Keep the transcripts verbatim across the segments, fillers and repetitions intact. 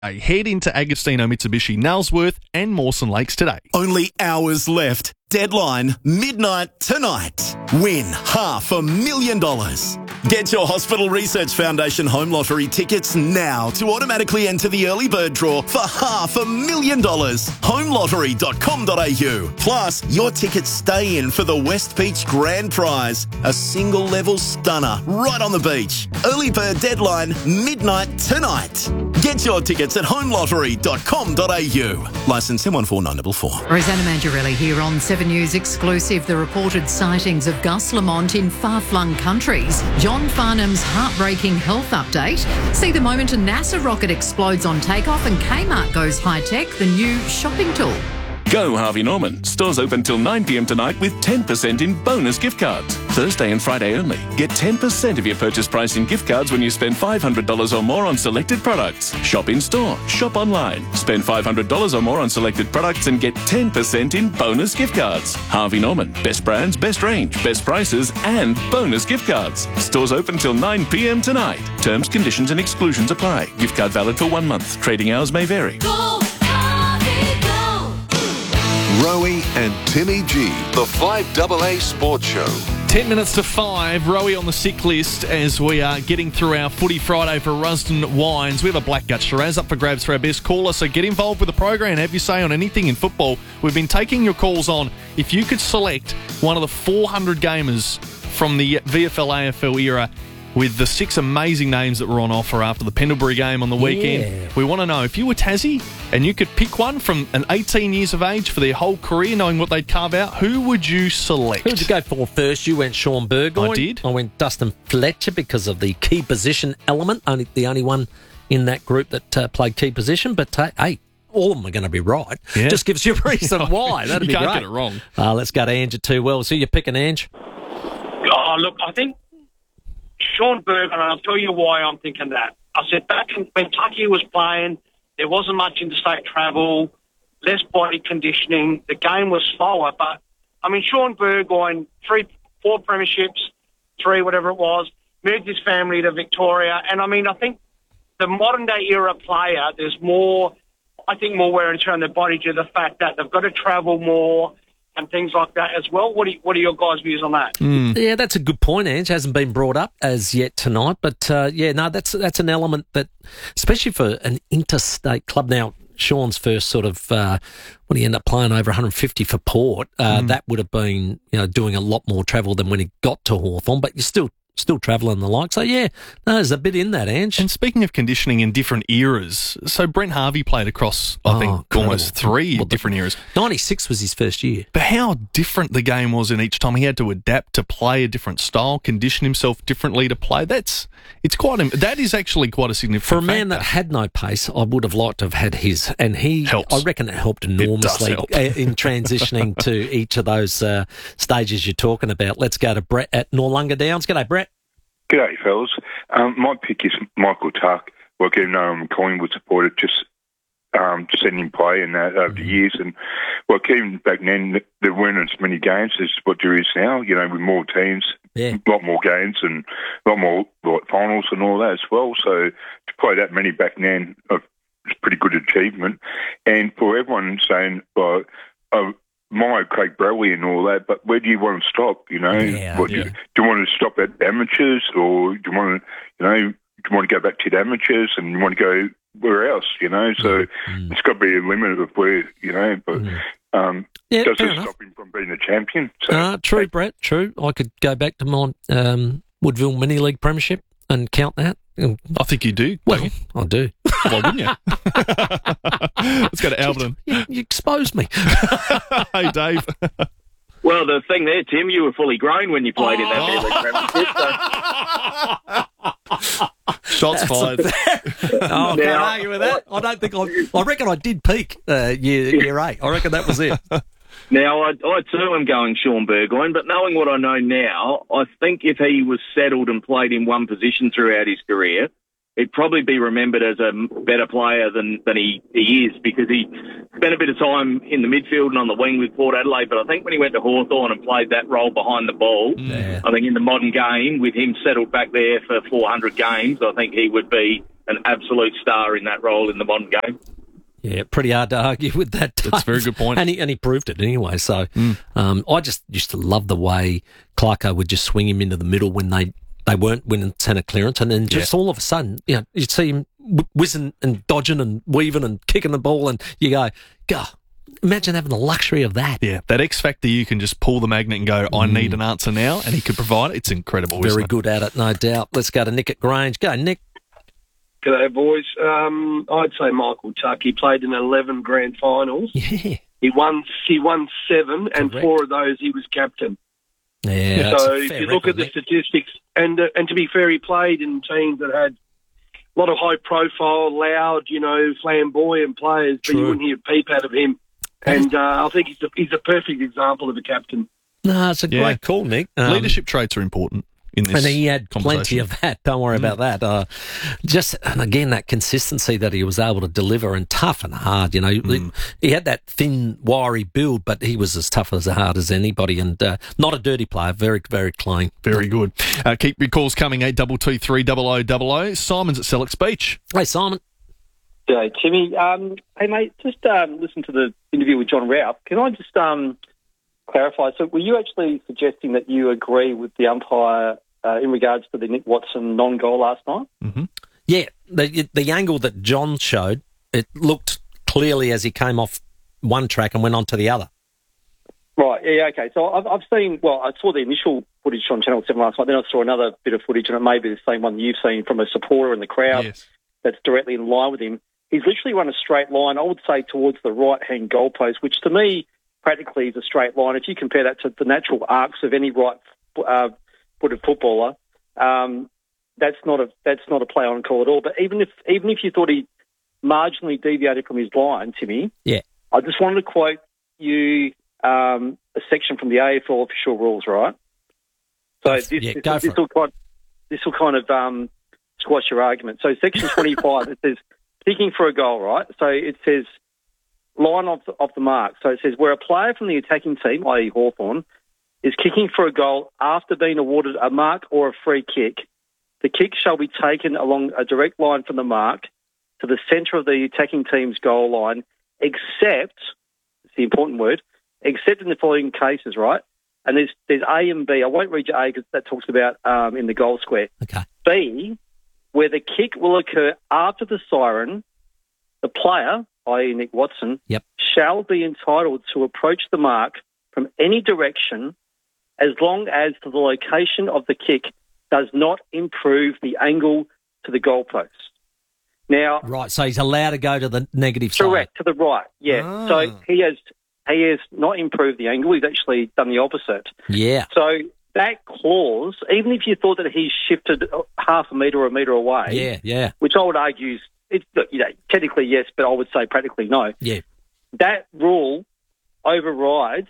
Head into Agostino Mitsubishi, Nailsworth and Mawson Lakes today. Only hours left. Deadline, midnight tonight. Win half a million dollars. Get your Hospital Research Foundation Home Lottery tickets now to automatically enter the early bird draw for half a million dollars. home lottery dot com dot a u. Plus, your tickets stay in for the West Beach Grand Prize, a single level stunner right on the beach. Early bird deadline, midnight tonight. Get your tickets at home lottery dot com dot a u. Licence M one four nine four four. Rosanna Mangiarelli here on Seven News Exclusive. The reported sightings of Gus Lamont in far-flung countries. John Farnham's heartbreaking health update. See the moment a NASA rocket explodes on takeoff and Kmart goes high-tech, the new shopping tool. Go Harvey Norman. Stores open till nine p m tonight with ten percent in bonus gift cards. Thursday and Friday only. Get ten percent of your purchase price in gift cards when you spend five hundred dollars or more on selected products. Shop in store. Shop online. Spend five hundred dollars or more on selected products and get ten percent in bonus gift cards. Harvey Norman. Best brands, best range, best prices and bonus gift cards. Stores open till nine p m tonight. Terms, conditions and exclusions apply. Gift card valid for one month. Trading hours may vary. Go, Harvey, go. Rowie and Timmy G, the five A A Sports Show. Ten minutes to five, Rowie on the sick list as we are getting through our Footy Friday for Rusden Wines. We have a Blackgut Shiraz up for grabs for our best caller, so get involved with the program. Have your say on anything in football. We've been taking your calls on. If you could select one of the four hundred gamers from the V F L A F L era with the six amazing names that were on offer after the Pendlebury game on the weekend. Yeah. We want to know, if you were Tassie and you could pick one from an eighteen years of age for their whole career, knowing what they'd carve out, who would you select? Who did you go for first? You went Sean Burgoyne. I did. I went Dustin Fletcher because of the key position element. Only the only one in that group that uh, played key position. But, uh, hey, all of them are going to be right. Yeah. Just gives you a reason why. That'd you be can't great. get it wrong. Uh, let's go to Ange at two. Well, so you're picking Ange? Oh, look, I think Sean Burgoyne, and I'll tell you why I'm thinking that. I said back in, when Tucky was playing, there wasn't much interstate travel, less body conditioning. The game was slower, but, I mean, Sean Burgoyne, three, four premierships, three, whatever it was, moved his family to Victoria. And, I mean, I think the modern-day era player, there's more, I think, more wear and tear on their body due to the fact that they've got to travel more and things like that as well. What are, what are your guys' views on that? Mm. Yeah, that's a good point, Ange. Hasn't been brought up as yet tonight. But, uh, yeah, no, that's that's an element that, especially for an interstate club. Now, Sean's first sort of, uh, when he ended up playing over one hundred fifty for Port, uh, mm. that would have been, you know, doing a lot more travel than when he got to Hawthorn. But you're still still travelling the like. So, yeah, no, there's a bit in that, Ange. And speaking of conditioning in different eras, so Brent Harvey played across, I Oh, think, incredible. almost three Well, different eras. ninety-six was his first year. But how different the game was in each time. He had to adapt to play a different style, condition himself differently to play. That's it's quite a, that is actually quite a significant For a man factor. that had no pace, I would have liked to have had his. And he, Helps. I reckon it helped enormously help. in transitioning to each of those uh, stages you're talking about. Let's go to Brett at Noarlunga Downs. G'day, Brett. G'day, fellas. Um, my pick is Michael Tuck. Well, again, I'm a Collingwood supporter, just um, seen him play in that over the years. And, well, even back then, there weren't as many games as what there is now, you know, with more teams, Yeah. a lot more games and a lot more like, finals and all that as well. So to play that many back then uh, was a pretty good achievement. And for everyone saying, well, uh, my Craig Bradley and all that, but where do you want to stop? You know, Yeah, what, yeah. Do, do you want to stop at amateurs, or do you want to, you know, do you want to go back to the amateurs and you want to go where else? You know, so Mm. it's got to be a limit of where, you know, but um, Yeah, does fair it enough. stop him from being a champion? So, Uh, true, Brett, true. I could go back to my um, Woodville Mini League Premiership and count that. I think you do. Well, don't you? I do. Why wouldn't you? Let's go to Albion. You, you exposed me. Hey, Dave. Well, the thing there, Tim, you were fully grown when you played in that Mini League Premiership. So. Shots fired. Oh, I can't Now- argue with that. I don't think I. I reckon I did peak uh, year year eight. I reckon that was it. Now, I, I too am going Sean Burgoyne, but knowing what I know now, I think if he was settled and played in one position throughout his career, he'd probably be remembered as a better player than, than he, he is, because he spent a bit of time in the midfield and on the wing with Port Adelaide. But I think when he went to Hawthorn and played that role behind the ball, Yeah. I think in the modern game, with him settled back there for four hundred games, I think he would be an absolute star in that role in the modern game. Yeah, pretty hard to argue with that. That's a very good point. And he, and he proved it anyway. So um, I just used to love the way Clarko would just swing him into the middle when they, they weren't winning centre clearance. And then just Yeah. all of a sudden, you know, you'd see him wh- whizzing and dodging and weaving and kicking the ball. And you go, God, imagine having the luxury of that. Yeah, that X factor, you can just pull the magnet and go, I need an answer now, and he could provide it. It's incredible, isn't Very it? good at it, no doubt. Let's go to Nick at Grange. Go, Nick. G'day, boys. Um, I'd say Michael Tuck. He played in eleven grand finals. Yeah. He won. He won seven, and Correct. four of those he was captain. Yeah, that's so a if fair you look record, at the Nick. statistics, and uh, and to be fair, he played in teams that had a lot of high profile, loud, you know, flamboyant players, but True. you wouldn't hear a peep out of him. And uh, I think he's a, he's a perfect example of a captain. No, it's a Yeah. great call, Nick. Um, Leadership traits are important in this And he had plenty conversation. of that. Don't worry about that. Uh, just and again, that consistency that he was able to deliver, and tough and hard. You know, he, he had that thin, wiry build, but he was as tough as hard as anybody, and uh, not a dirty player. Very, very clean. Very good. Uh, keep your calls coming, eight two two three double oh double oh. Simon's at Selleck's Beach. Hey, Simon. G'day, Timmy. Um, hey, mate, just um, listen to the interview with John Raup. Can I just um, clarify? So were you actually suggesting that you agree with the umpire uh, in regards to the Nick Watson non-goal last night? Mm-hmm. Yeah, the the angle that John showed, it looked clearly as he came off one track and went on to the other. Right, yeah, okay. So I've, I've seen, well, I saw the initial footage on Channel seven last night, then I saw another bit of footage, and it may be the same one you've seen from a supporter in the crowd Yes. that's directly in line with him. He's literally run a straight line, I would say, towards the right-hand goalpost, which to me practically is a straight line. If you compare that to the natural arcs of any right-footed footballer, um, that's not a that's not a play on call at all. But even if even if you thought he marginally deviated from his line, Timmy, Yeah. I just wanted to quote you um, a section from the A F L official rules, right? So this, Yeah, this, go this for will kind this will kind of um, squash your argument. So section twenty-five, it says kicking for a goal, right? So it says line of the, of the mark. So it says where a player from the attacking team, that is. Hawthorn, is kicking for a goal after being awarded a mark or a free kick, the kick shall be taken along a direct line from the mark to the centre of the attacking team's goal line, except, it's the important word, except in the following cases, right? And there's there's A and B. I won't read you A because that talks about um, in the goal square. Okay. B, where the kick will occur after the siren, the player, that is. Nick Watson, Yep. shall be entitled to approach the mark from any direction as long as the location of the kick does not improve the angle to the goalpost. Now, Right, so he's allowed to go to the negative side. correct, to the right, yeah. Ah. So he has he has not improved the angle. He's actually done the opposite. Yeah. So that clause, even if you thought that he shifted half a metre or a metre away, Yeah, yeah, which I would argue is, it's, you know, technically yes, but I would say practically no. yeah. That rule overrides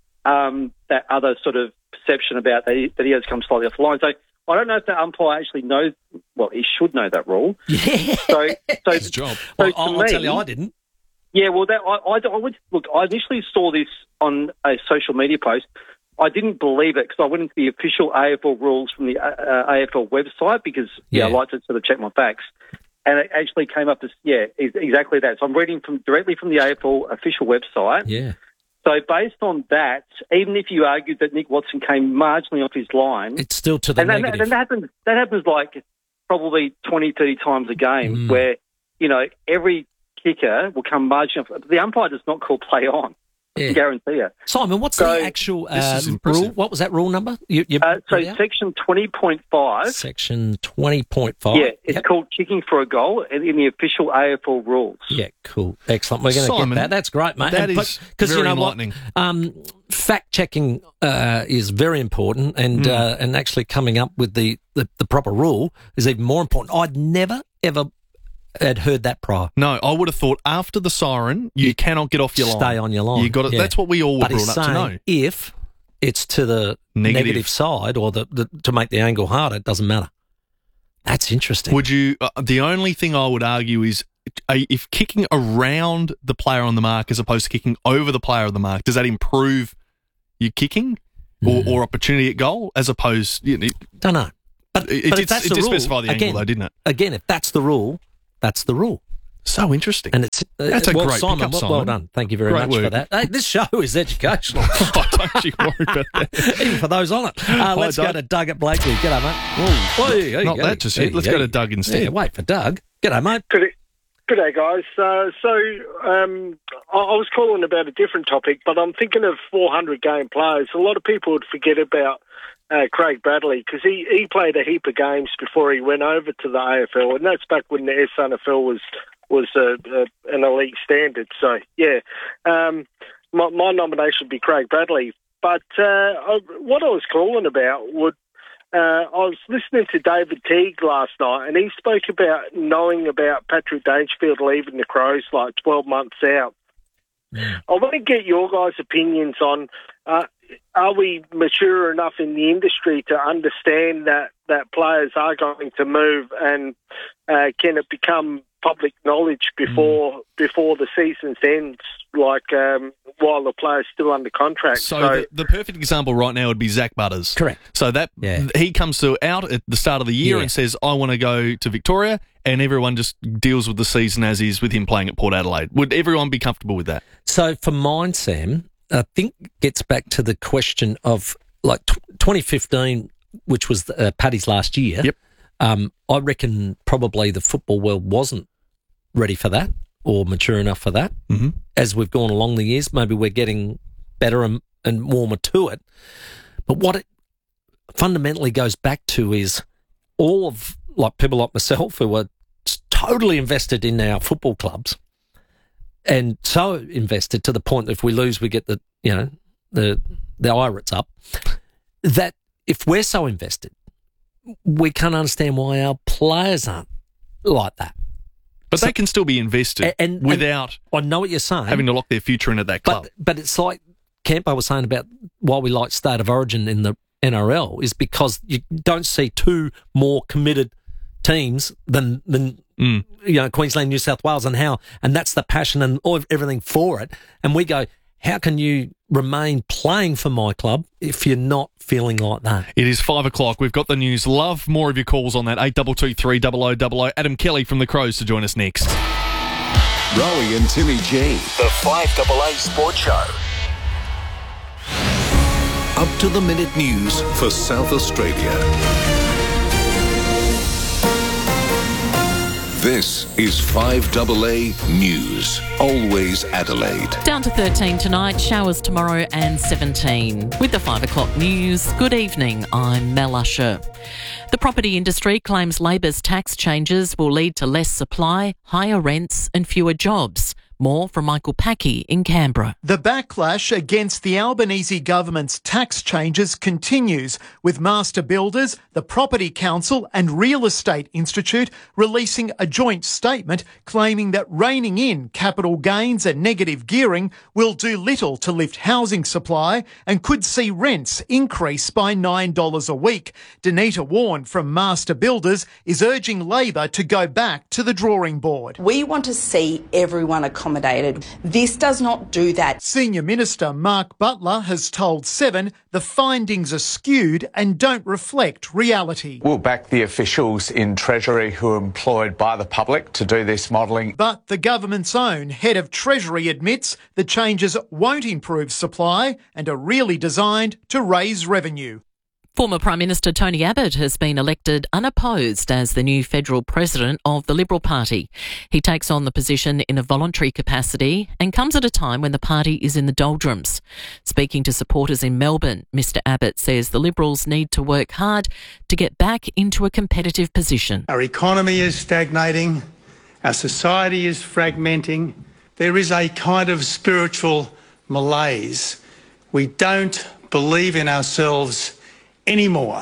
um, that other sort of perception about that he, that he has come slightly off the line. So I don't know if the umpire actually knows. Well, he should know that rule. Yeah. So, so His job. So Well, to I'll, I'll tell me- you, I didn't. Yeah, well, that I, I, I would look. I initially saw this on a social media post. I didn't believe it because I went into the official A F L rules from the uh, uh, A F L website because yeah, I Yeah. like to sort of check my facts, and it actually came up as yeah, ex- exactly that. So I'm reading from directly from the A F L official website. Yeah. So based on that, even if you argued that Nick Watson came marginally off his line, It's still to the and, that, negative. and that happens that happens like probably twenty, thirty times a game Mm. where you know every kicker will come marginally off. The umpire does not call play on. I Yeah. can guarantee you. Simon, what's So- the actual This uh, is impressive. rule? What was that rule number? You, you Uh, so read out? section twenty point five, Section twenty point five. yeah, it's Yep. called kicking for a goal in, in the official A F L rules. Yeah, cool. Excellent. We're going to get Simon, that. That's great, mate. that And- is because very you know enlightening. what? Um, fact checking uh, is very important, and Mm. uh, and actually coming up with the, the, the proper rule is even more important. I'd never ever had heard that prior. No, I would have thought after the siren, you, cannot get off your line. Stay on your line. You got it. Yeah. That's what we all were But he's brought up to saying know. if it's to the Negative. negative, side or the, the to make the angle harder, it doesn't matter. That's interesting. Would you? Uh, the only thing I would argue is uh, if kicking around the player on the mark as opposed to kicking over the player on the mark, does that improve your kicking or, or opportunity at goal as opposed? You know, Don't know. But, it but did, if that's it the did rule, specify the again, angle, though, didn't it? Again, if that's the rule, that's the rule. So interesting. And it's uh, That's a well, great Simon, pickup, well, Simon. well done. Thank you very Great much for work. that. Hey, this show is educational. Oh, don't you worry about that. Even for those on it. Uh, let's I go don't. to Doug at Blakely. G'day, mate. Whoa. Hey, hey, Not hey, that just hey, yet. Let's hey. go to Doug instead. Yeah, wait for Doug. G'day, mate. Good, good day, guys. Uh, so um, I, I was calling about a different topic, but I'm thinking of four hundred game players. A lot of people would forget about uh, Craig Bradley because he, he played a heap of games before he went over to the A F L, and that's back when the S N F L was was uh, uh, an elite standard. So, yeah, um, my, my nomination would be Craig Bradley. But uh, I, what I was calling about would Uh, I was listening to David Teague last night, and he spoke about knowing about Patrick Dangerfield leaving the Crows like twelve months out. I want to get your guys' opinions on, uh, are we mature enough in the industry to understand that, that players are going to move, and uh, can it become public knowledge before mm. before the season ends, like um, while the player's still under contract? So, So, the, the perfect example right now would be Zach Butters. Correct. So that Yeah. he comes to out at the start of the year Yeah. and says, I want to go to Victoria, and everyone just deals with the season as is with him playing at Port Adelaide. Would everyone be comfortable with that? So for mine, Sam, I think gets back to the question of like t- twenty fifteen, which was uh, Paddy's last year. Yep. Um, I reckon probably the football world wasn't ready for that or mature enough for that. Mm-hmm. As we've gone along the years, maybe we're getting better and, and warmer to it. But what it fundamentally goes back to is all of like people like myself who are totally invested in our football clubs, and so invested to the point that if we lose, we get the you know the the irates up. That if we're so invested, we can't understand why our players aren't like that. But So- they can still be invested And- and- without I know what you're saying, having to lock their future into that club. but but it's like Campo was saying about why we like State of Origin in the N R L is because you don't see two more committed teams than than Mm. you know Queensland, New South Wales, and how and that's the passion and all, everything for it. And we go, how can you remain playing for my club if you're not feeling like that? It is five o'clock. We've got the news. Love more of your calls on that. eight two two three double oh double oh. Adam Kelly from the Crows to join us next. Rowie and Timmy G. The five double A Sports Show. Up to the minute news for South Australia. This is five double A News. Always Adelaide. Down to thirteen tonight, showers tomorrow and seventeen. With the five o'clock news, good evening, I'm Mel Usher. The property industry claims Labor's tax changes will lead to less supply, higher rents and fewer jobs. More from Michael Packey in Canberra. The backlash against the Albanese government's tax changes continues, with master builders, the Property Council and Real Estate Institute releasing a joint statement claiming that reining in capital gains and negative gearing will do little to lift housing supply and could see rents increase by nine dollars a week. Danita Warren from Master Builders is urging Labor to go back to the drawing board. We want to see everyone accommodated. This does not do that. Senior Minister Mark Butler has told Seven the findings are skewed and don't reflect reality. We'll back the officials in Treasury who are employed by the public to do this modelling. But the government's own head of Treasury admits the changes won't improve supply and are really designed to raise revenue. Former Prime Minister Tony Abbott has been elected unopposed as the new federal president of the Liberal Party. He takes on the position in a voluntary capacity and comes at a time when the party is in the doldrums. Speaking to supporters in Melbourne, Mr Abbott says the Liberals need to work hard to get back into a competitive position. Our economy is stagnating, our society is fragmenting, there is a kind of spiritual malaise. We don't believe in ourselves anymore.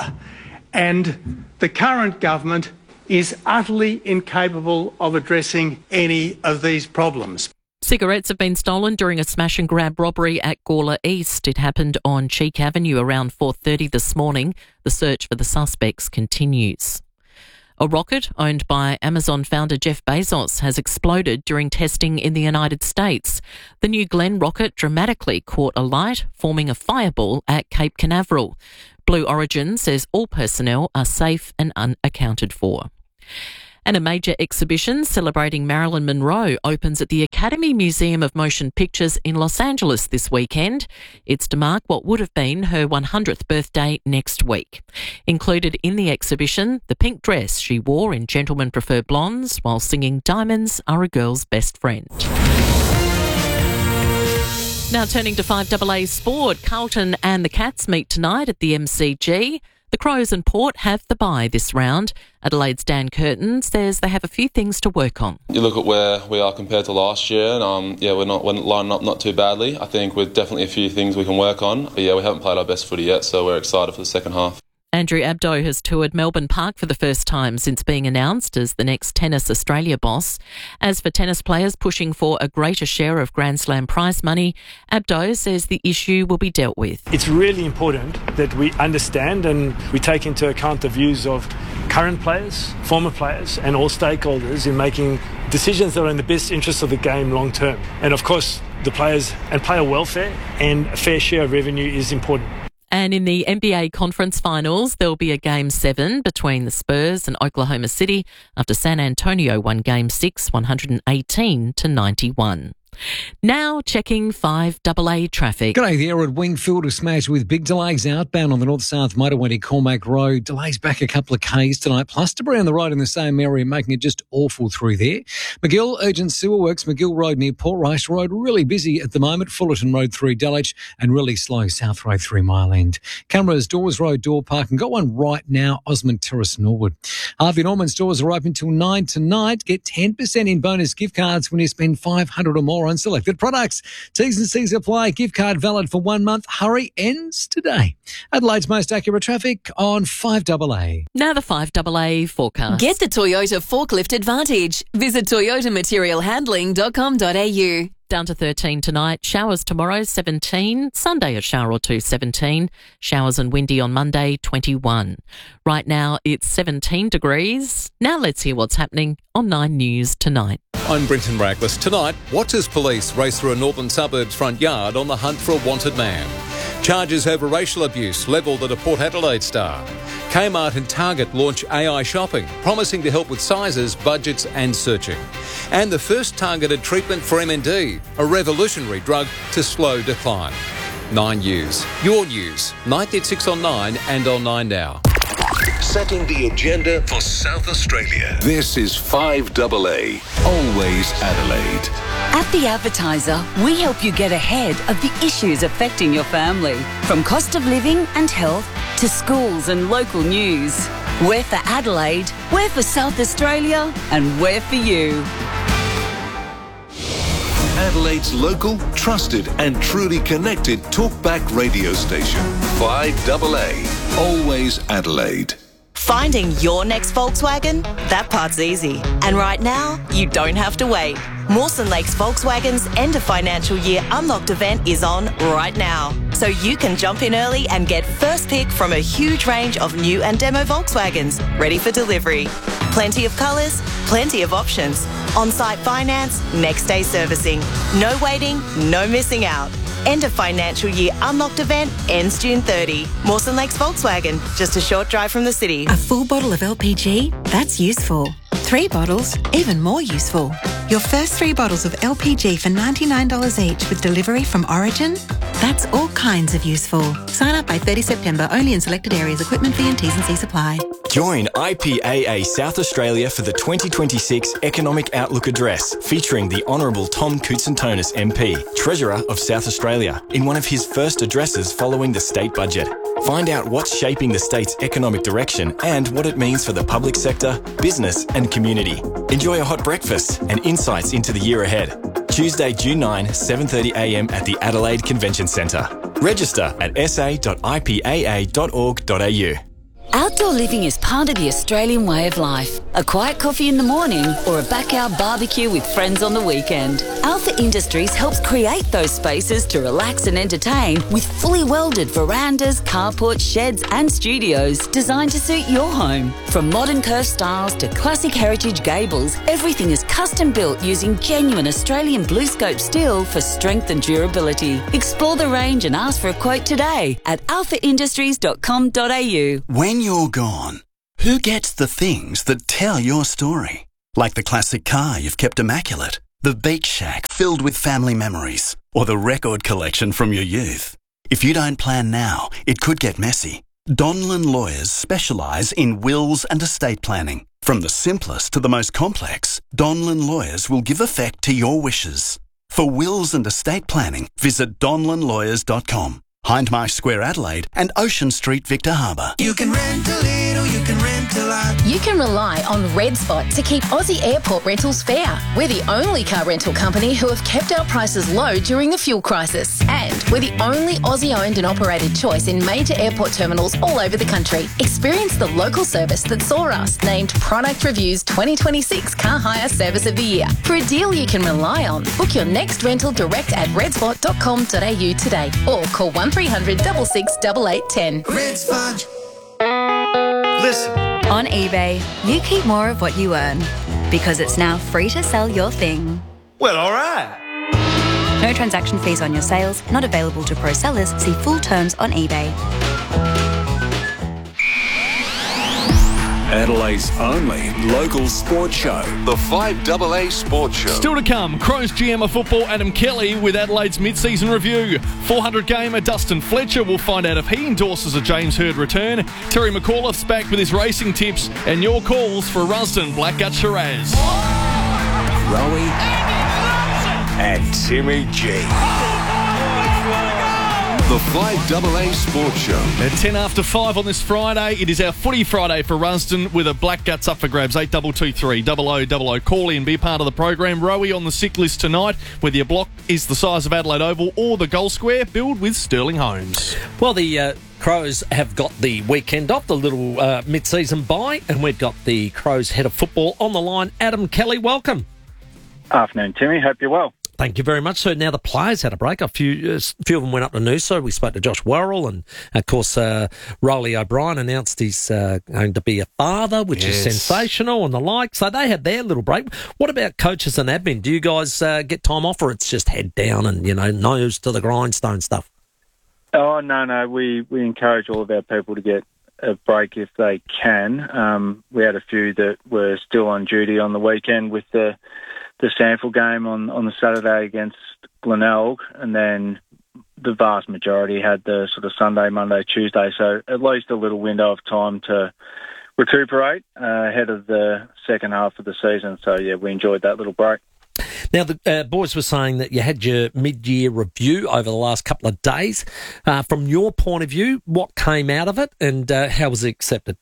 And the current government is utterly incapable of addressing any of these problems. Cigarettes have been stolen during a smash and grab robbery at Gawler East. It happened on Cheek Avenue around four thirty this morning. The search for the suspects continues. A rocket owned by Amazon founder Jeff Bezos has exploded during testing in the United States. The New Glenn rocket dramatically caught alight, forming a fireball at Cape Canaveral. Blue Origin says all personnel are safe and unaccounted for. And a major exhibition celebrating Marilyn Monroe opens at the Academy Museum of Motion Pictures in Los Angeles this weekend. It's to mark what would have been her one hundredth birthday next week. Included in the exhibition, the pink dress she wore in Gentlemen Prefer Blondes while singing Diamonds Are a Girl's Best Friend. Now turning to five A A Sport, Carlton and the Cats meet tonight at the M C G. The Crows and Port have the bye this round. Adelaide's Dan Curtin says they have a few things to work on. You look at where we are compared to last year, and um, yeah, we're not we're lining up not too badly. I think we've definitely a few things we can work on. But yeah, we haven't played our best footy yet, so we're excited for the second half. Andrew Abdo has toured Melbourne Park for the first time since being announced as the next Tennis Australia boss. As for tennis players pushing for a greater share of Grand Slam prize money, Abdo says the issue will be dealt with. It's really important that we understand and we take into account the views of current players, former players and all stakeholders in making decisions that are in the best interest of the game long term. And of course, the players and player welfare and a fair share of revenue is important. And in the N B A Conference Finals, there'll be a Game seven between the Spurs and Oklahoma City after San Antonio won Game six, one eighteen to ninety-one. Now checking five A A traffic. G'day there at Wingfield, a smash with big delays outbound on the north-south motorway to Cormac Road. Delays back a couple of Ks tonight, plus to around the road in the same area, making it just awful through there. McGill, urgent sewer works, McGill Road near Port Rice Road, really busy at the moment. Fullerton Road through Dulwich and really slow South Road through Mile End. Cameras, Doors Road, Door Park, and got one right now, Osmond Terrace, Norwood. Harvey Norman stores are open till nine tonight. Get ten percent in bonus gift cards when you spend five hundred dollars or more on selected products. T's and C's apply. Gift card valid for one month. Hurry ends today. Adelaide's most accurate traffic on five A A. Now the five A A forecast. Get the Toyota Forklift Advantage. Visit toyota material handling dot com dot a u. Down to thirteen tonight. Showers tomorrow, seventeen. Sunday, a shower or two, seventeen. Showers and windy on Monday, twenty-one. Right now, it's seventeen degrees. Now let's hear what's happening on Nine News tonight. I'm Brenton Raglis. Tonight, Watchers police race through a northern suburbs front yard on the hunt for a wanted man. Charges over racial abuse levelled at a Port Adelaide star. Kmart and Target launch A I shopping, promising to help with sizes, budgets and searching. And the first targeted treatment for M N D, a revolutionary drug to slow decline. Nine News. Your news. ninety at six on Nine and on Nine Now. Setting the agenda for South Australia. This is five A A. Always Adelaide. At The Advertiser, we help you get ahead of the issues affecting your family. From cost of living and health to schools and local news. We're for Adelaide, we're for South Australia, and we're for you. Adelaide's local, trusted and truly connected talkback radio station. five A A. Always Adelaide. Finding your next Volkswagen? That part's easy. And right now, you don't have to wait. Mawson Lakes Volkswagen's end of financial year unlocked event is on right now. So you can jump in early and get first pick from a huge range of new and demo Volkswagens ready for delivery. Plenty of colours, plenty of options. On-site finance, next day servicing. No waiting, no missing out. End of financial year unlocked event ends June thirtieth. Mawson Lakes Volkswagen, just a short drive from the city. A full bottle of L P G? That's useful. Three bottles? Even more useful. Your first three bottles of L P G for ninety-nine dollars each with delivery from Origin? That's all kinds of useful. Sign up by thirtieth September, only in selected areas. Equipment fee and T's and C's apply. Join I P A A South Australia for the twenty twenty-six Economic Outlook Address, featuring the Honourable Tom Koutsantonis M P, Treasurer of South Australia, in one of his first addresses following the state budget. Find out what's shaping the state's economic direction and what it means for the public sector, business and community. Enjoy a hot breakfast and insights into the year ahead. Tuesday, June ninth, seven thirty a m at the Adelaide Convention Centre. Register at s a dot i p a a dot org dot a u. Outdoor living is part of the Australian way of life. A quiet coffee in the morning or a backyard barbecue with friends on the weekend. Alpha Industries helps create those spaces to relax and entertain with fully welded verandas, carports, sheds and studios designed to suit your home. From modern curved styles to classic heritage gables, everything is custom built using genuine Australian BlueScope steel for strength and durability. Explore the range and ask for a quote today at alpha industries dot com dot a u. When you're gone, who gets the things that tell your story? Like the classic car you've kept immaculate, the beach shack filled with family memories, or the record collection from your youth. If you don't plan now, it could get messy. Donlan Lawyers specialise in wills and estate planning. From the simplest to the most complex, Donlan Lawyers will give effect to your wishes. For wills and estate planning, visit donlan lawyers dot com. Hindmarsh Square, Adelaide, and Ocean Street, Victor Harbour. You can rent a little, you can rent a lot. You can rely on Red Spot to keep Aussie airport rentals fair. We're the only car rental company who have kept our prices low during the fuel crisis. And we're the only Aussie-owned and operated choice in major airport terminals all over the country. Experience the local service that saw us named Product Review's twenty twenty-six Car Hire Service of the Year. For a deal you can rely on, book your next rental direct at red spot dot com dot a u today or call one three hundred, six six, eight eight one zero. Red Spot. Listen. On eBay, you keep more of what you earn because it's now free to sell your thing. Well, all right. No transaction fees on your sales, not available to pro sellers. See full terms on eBay. Adelaide's only local sports show, the five A A Sports Show. Still to come, Crows G M of football Adam Kelly with Adelaide's mid-season review. four hundred gamer Dustin Fletcher will find out if he endorses a James Hird return. Terry McAuliffe's back with his racing tips and your calls for Rusden Blackgut Shiraz. Rowie and Timmy G. The five A A Sports Show. At ten after five on this Friday, it is our Footy Friday for Rusden with a Black Guts up for grabs. eight two two three, double oh double oh. Call in, be a part of the program. Rowie on the sick list tonight, whether your block is the size of Adelaide Oval or the goal square, build with Sterling Homes. Well, the uh, Crows have got the weekend off, the little uh, mid-season bye, and we've got the Crows head of football on the line. Adam Kelly, welcome. Afternoon, Timmy. Hope you're well. Thank you very much. So now the players had a break. A few, a few of them went up to Noosa. We spoke to Josh Worrell, and of course, uh, Rowley O'Brien announced he's uh, going to be a father, which yes. is sensational, and the like. So they had their little break. What about coaches and admin? Do you guys uh, get time off, or it's just head down and you know nose to the grindstone stuff? Oh no, no. We we encourage all of our people to get a break if they can. Um, we had a few that were still on duty on the weekend with the. the Sanford game on, on the Saturday against Glenelg, and then the vast majority had the sort of Sunday, Monday, Tuesday, so at least a little window of time to recuperate uh, ahead of the second half of the season. So, yeah, we enjoyed that little break. Now, the uh, boys were saying that you had your mid-year review over the last couple of days. Uh, from your point of view, what came out of it and uh, how was it accepted?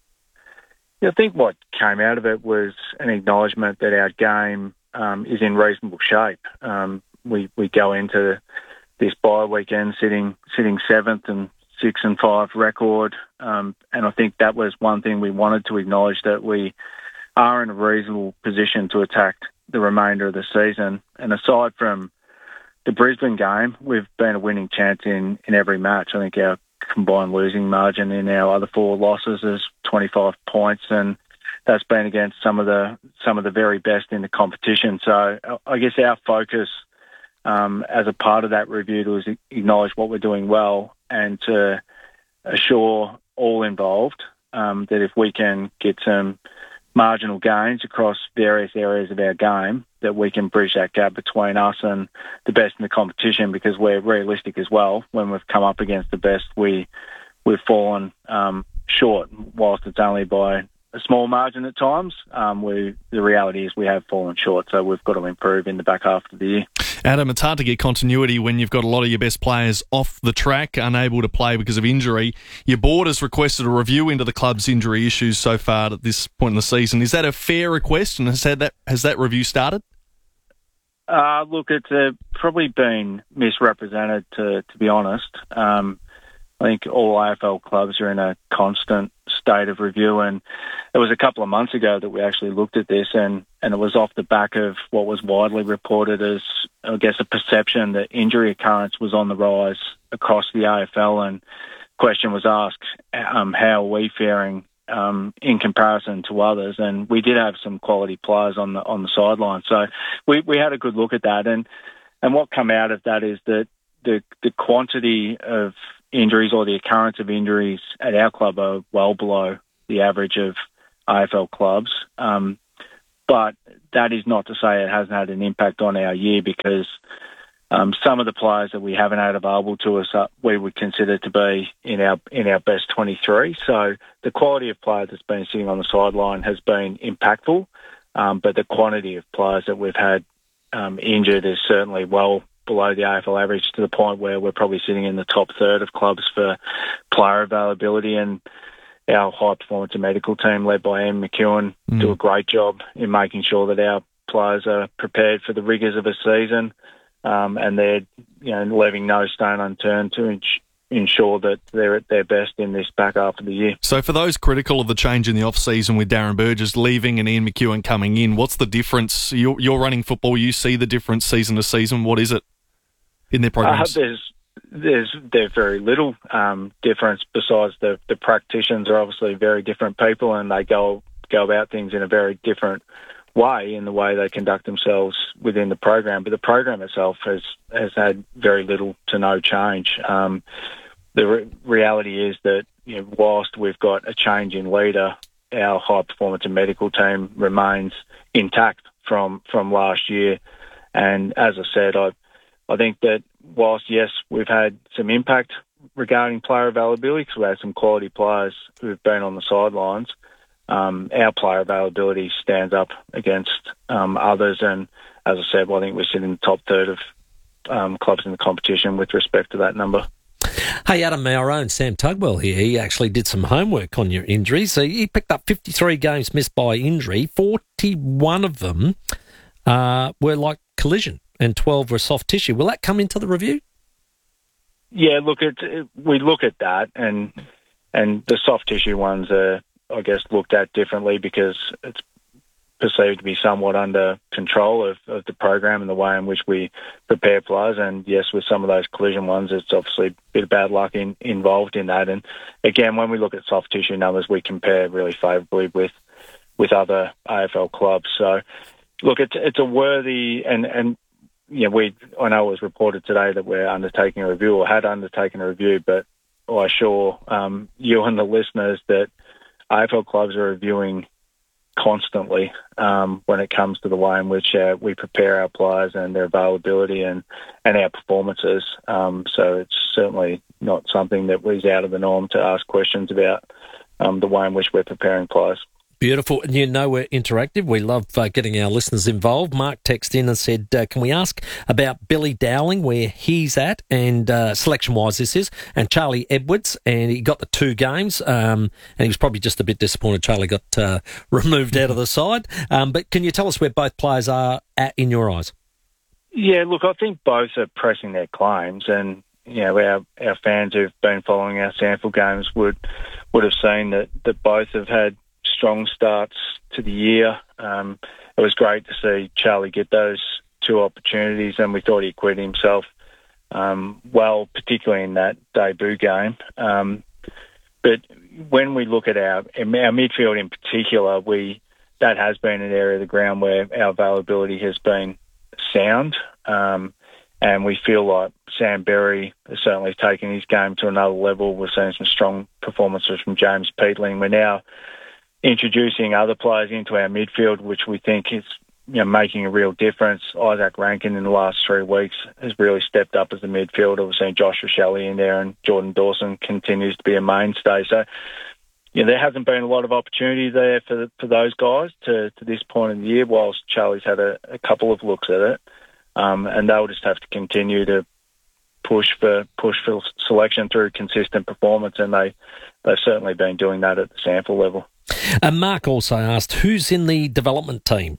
Yeah, I think what came out of it was an acknowledgement that our game Um, is in reasonable shape. Um, we we go into this bye weekend sitting sitting seventh and six and five record, um, and I think that was one thing we wanted to acknowledge, that we are in a reasonable position to attack the remainder of the season. And aside from the Brisbane game, we've been a winning chance in, in every match. I think our combined losing margin in our other four losses is twenty-five points, and that's been against some of the some of the very best in the competition. So I guess our focus um, as a part of that review was to acknowledge what we're doing well and to assure all involved um, that if we can get some marginal gains across various areas of our game, that we can bridge that gap between us and the best in the competition, because we're realistic as well. When we've come up against the best, we, we've fallen um, short, whilst it's only by a small margin at times. Um, we, the reality is we have fallen short, so we've got to improve in the back half of the year. Adam, it's hard to get continuity when you've got a lot of your best players off the track, unable to play because of injury. Your board has requested a review into the club's injury issues so far at this point in the season. Is that a fair request, and has, had that, has that review started? Uh, look, it's uh, probably been misrepresented, to, to be honest. Um, I think all A F L clubs are in a constant state of review, and it was a couple of months ago that we actually looked at this, and, and it was off the back of what was widely reported as, I guess, a perception that injury occurrence was on the rise across the A F L, and the question was asked, um, how are we faring um, in comparison to others? And we did have some quality players on the on the sideline, so we, we had a good look at that, and and what came out of that is that the the quantity of injuries or the occurrence of injuries at our club are well below the average of A F L clubs. Um, but that is not to say it hasn't had an impact on our year, because um, some of the players that we haven't had available to us uh, we would consider to be in our in our best twenty-three. So the quality of player that's been sitting on the sideline has been impactful, um, but the quantity of players that we've had um, injured is certainly well below the A F L average, to the point where we're probably sitting in the top third of clubs for player availability. And our high performance and medical team, led by Ian McEwen, mm. do a great job in making sure that our players are prepared for the rigours of a season, um, and they're you know leaving no stone unturned to ins- ensure that they're at their best in this back half of the year. So for those critical of the change in the off-season with Darren Burgess leaving and Ian McEwen coming in, what's the difference? You're, you're running football, you see the difference season to season. What is it in their programs? Uh, there's There's there's very little um, difference, besides the the practitioners are obviously very different people, and they go go about things in a very different way in the way they conduct themselves within the program. But the program itself has has had very little to no change. Um, the re- reality is that you know, whilst we've got a change in leader, our high performance and medical team remains intact from from last year. And as I said, I I think that whilst, yes, we've had some impact regarding player availability, because we had some quality players who've been on the sidelines, um, our player availability stands up against um, others. And as I said, well, I think we sit in the top third of um, clubs in the competition with respect to that number. Hey, Adam, our own Sam Tugwell here, he actually did some homework on your injuries. So he picked up fifty-three games missed by injury. forty-one of them uh, were like collision, and twelve were soft tissue. Will that come into the review? Yeah, look, it, it, we look at that, and and the soft tissue ones are, I guess, looked at differently because it's perceived to be somewhat under control of, of the program and the way in which we prepare players. And yes, with some of those collision ones, it's obviously a bit of bad luck in, involved in that. And again, when we look at soft tissue numbers, we compare really favourably with with other A F L clubs. So, look, it's it's a worthy and and. Yeah, we. I know it was reported today that we're undertaking a review, or had undertaken a review, but I assure um, you and the listeners that A F L clubs are reviewing constantly um, when it comes to the way in which uh, we prepare our players and their availability and, and our performances. Um, so it's certainly not something that was out of the norm to ask questions about um, the way in which we're preparing players. Beautiful. And you know we're interactive. We love uh, getting our listeners involved. Mark texted in and said, uh, can we ask about Billy Dowling, where he's at, and uh, selection-wise this is, and Charlie Edwards, and he got the two games, um, and he was probably just a bit disappointed Charlie got uh, removed out of the side. Um, but can you tell us where both players are at in your eyes? Yeah, look, I think both are pressing their claims, and you know, our, our fans who've been following our sample games would would have seen that, that both have had strong starts to the year. Um, it was great to see Charlie get those two opportunities, and we thought he acquitted himself um, well, particularly in that debut game. Um, but when we look at our, our midfield in particular, we that has been an area of the ground where our availability has been sound, um, and we feel like Sam Berry has certainly taken his game to another level. We're seeing some strong performances from James Peatling. We're now introducing other players into our midfield, which we think is you know, making a real difference. Isaac Rankin in the last three weeks has really stepped up as a midfielder. We've seen Josh Shelley in there, and Jordan Dawson continues to be a mainstay. So, you know, there hasn't been a lot of opportunity there for for those guys to, to this point in the year, whilst Charlie's had a, a couple of looks at it. Um, and they'll just have to continue to push for push for selection through consistent performance, and they, they've certainly been doing that at the sample level. Uh, Mark also asked, who's in the development team?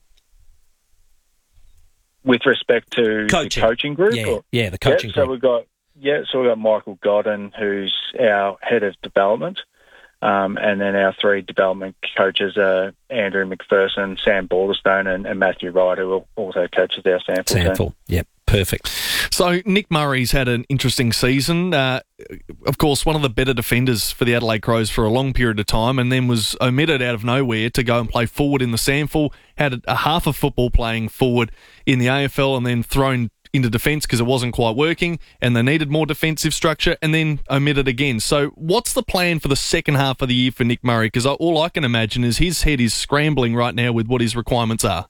With respect to coaching. the coaching group? Yeah, or? yeah the coaching yeah, group. So we've got, yeah, so we've got Michael Godden, who's our head of development, um, and then our three development coaches are Andrew McPherson, Sam Balderstone, and, and Matthew Wright, who also coaches our sample Sample, team. yep. Perfect. So Nick Murray's had an interesting season. Uh, of course, one of the better defenders for the Adelaide Crows for a long period of time, and then was omitted out of nowhere to go and play forward in the SANFL. Had a half of football playing forward in the A F L, and then thrown into defence because it wasn't quite working and they needed more defensive structure, and then omitted again. So what's the plan for the second half of the year for Nick Murray? Because all I can imagine is his head is scrambling right now with what his requirements are.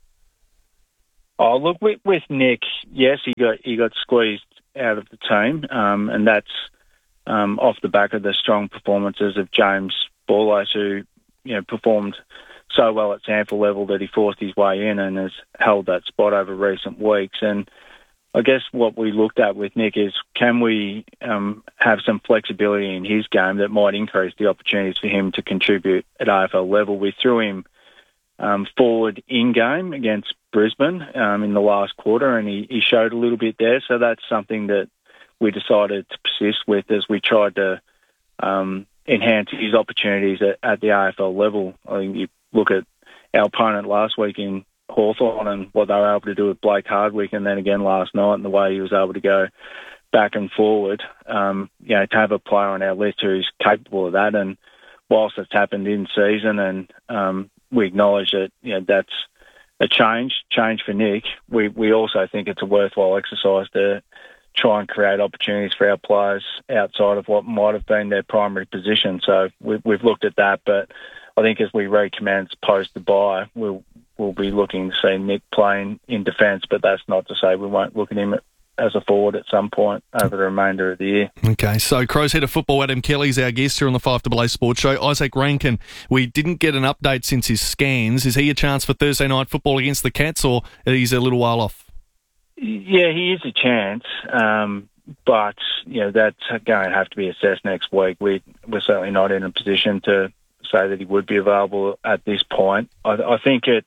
Oh, look, with, with Nick, yes, he got he got squeezed out of the team, um, and that's um, off the back of the strong performances of James Borlase, who you know performed so well at sample level that he forced his way in and has held that spot over recent weeks. And I guess what we looked at with Nick is, can we um, have some flexibility in his game that might increase the opportunities for him to contribute at A F L level? We threw him um, forward in-game against Brisbane um, in the last quarter, and he, he showed a little bit there. So that's something that we decided to persist with as we tried to um, enhance his opportunities at, at the A F L level. I think you look at our opponent last week in Hawthorn and what they were able to do with Blake Hardwick, and then again last night, and the way he was able to go back and forward. Um, you know, to have a player on our list who's capable of that, and whilst it's happened in season, and um, we acknowledge that you know that's a change, change for Nick. We we also think it's a worthwhile exercise to try and create opportunities for our players outside of what might have been their primary position. So we, we've looked at that, but I think as we recommence post the bye, we'll we'll be looking to see Nick playing in defence, but that's not to say we won't look at him as a forward at some point over the remainder of the year. Okay, so Crows head of football Adam Kelly's our guest here on the five A A Sports Show. Isaac Rankin, we didn't get an update since his scans. Is he a chance for Thursday night football against the Cats, or he's a little while off? Yeah, he is a chance, um, but you know that's going to have to be assessed next week. We, we're certainly not in a position to say that he would be available at this point. I, I think it,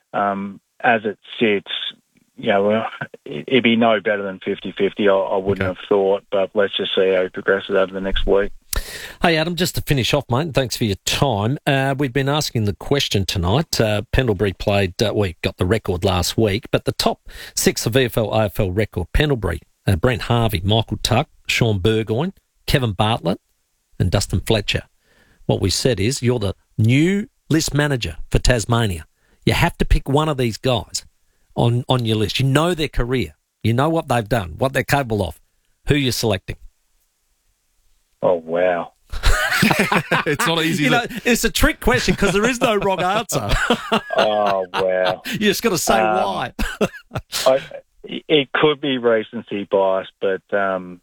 um, as it sits, you know, it'd be no better than fifty-fifty, I, I wouldn't okay. have thought, but let's just see how he progresses over the next week. Hey, Adam, just to finish off, mate, thanks for your time. Uh, we've been asking the question tonight. Uh, Pendlebury played, uh, we got the record last week, but the top six of V F L, A F L record, Pendlebury, uh, Brent Harvey, Michael Tuck, Sean Burgoyne, Kevin Bartlett, and Dustin Fletcher. What we said is, you're the new list manager for Tasmania. You have to pick one of these guys on, on your list. You know their career. You know what they've done, what they're capable of. Who you're selecting? Oh, wow. It's not easy. You know, it's a trick question because there is no wrong answer. Oh, wow. You just got to say um, why. I, it could be recency bias, but um,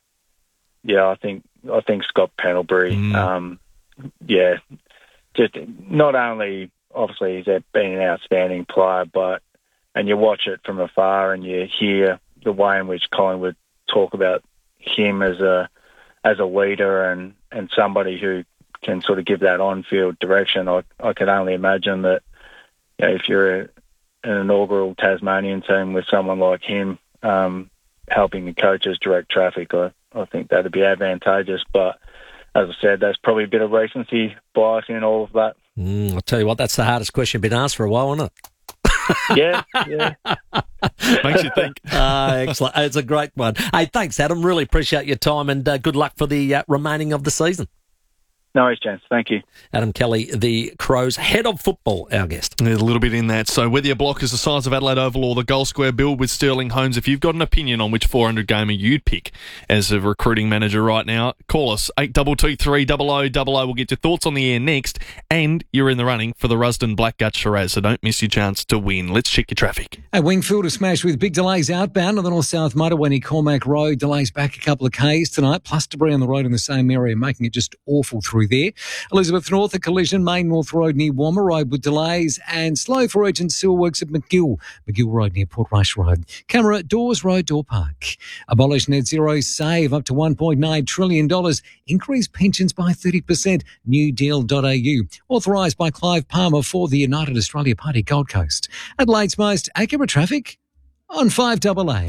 yeah, I think I think Scott Pendlebury. Mm. Um, yeah, just not only obviously he's been an outstanding player, but and you watch it from afar and you hear the way in which Collingwood talk about him as a as a leader and, and somebody who can sort of give that on-field direction. I, I can only imagine that you know, if you're a, an inaugural Tasmanian team with someone like him um, helping the coaches direct traffic, I, I think that would be advantageous. But as I said, there's probably a bit of recency bias in all of that. Mm, I'll tell you what, that's the hardest question been asked for a while, isn't it? yeah, yeah. Makes you think. Uh, excellent. It's a great one. Hey, thanks, Adam. Really appreciate your time and uh, good luck for the uh, remaining of the season. No worries, James. Thank you. Adam Kelly, the Crows head of football, our guest. There's a little bit in that. So whether your block is the size of Adelaide Oval or the goal square build with Sterling Homes, if you've got an opinion on which four hundred gamer you'd pick as a recruiting manager right now, call us. eight two two three zero zero zero zero. We'll get your thoughts on the air next. And you're in the running for the Rusden Blackgut Shiraz, so don't miss your chance to win. Let's check your traffic. A Wingfield is smashed with big delays outbound on the north-south motorway near Cormac Road. Delays back a couple of Ks tonight, plus debris on the road in the same area, making it just awful through there. Elizabeth North, a collision, Main North Road near Walmer Road with delays, and slow for urgent sewer works at McGill, McGill Road near Portrush Road. Camera, Doors Road, Door Park. Abolish net zero, save up to one point nine trillion dollars. Increase pensions by thirty percent. new deal dot a u. Authorised by Clive Palmer for the United Australia Party Gold Coast. Adelaide's most accurate traffic on five A A.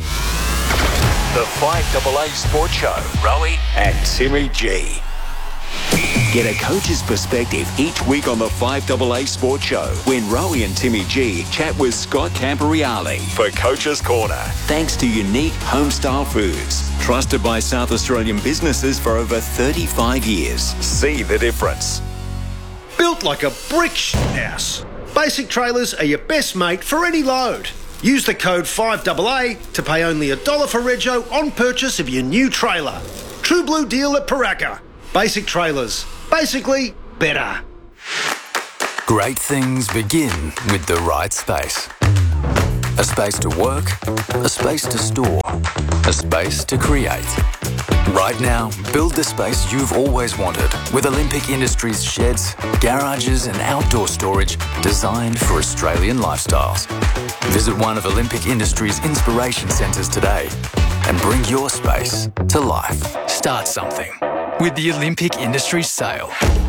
The five A A Sports Show. Rowie and Timmy G. Get a coach's perspective each week on the five A A Sports Show when Rowie and Timmy G chat with Scott Camporeale for Coach's Corner. Thanks to Unique Homestyle Foods, trusted by South Australian businesses for over thirty-five years. See the difference. Built like a brick house. Basic trailers are your best mate for any load. Use the code five A A to pay only a dollar for rego on purchase of your new trailer. True Blue deal at Paraka. Basic trailers. Basically, better. Great things begin with the right space. A space to work, a space to store, a space to create. Right now, build the space you've always wanted with Olympic Industries sheds, garages and outdoor storage designed for Australian lifestyles. Visit one of Olympic Industries' inspiration centres today and bring your space to life. Start something with the Olympic Industries sale.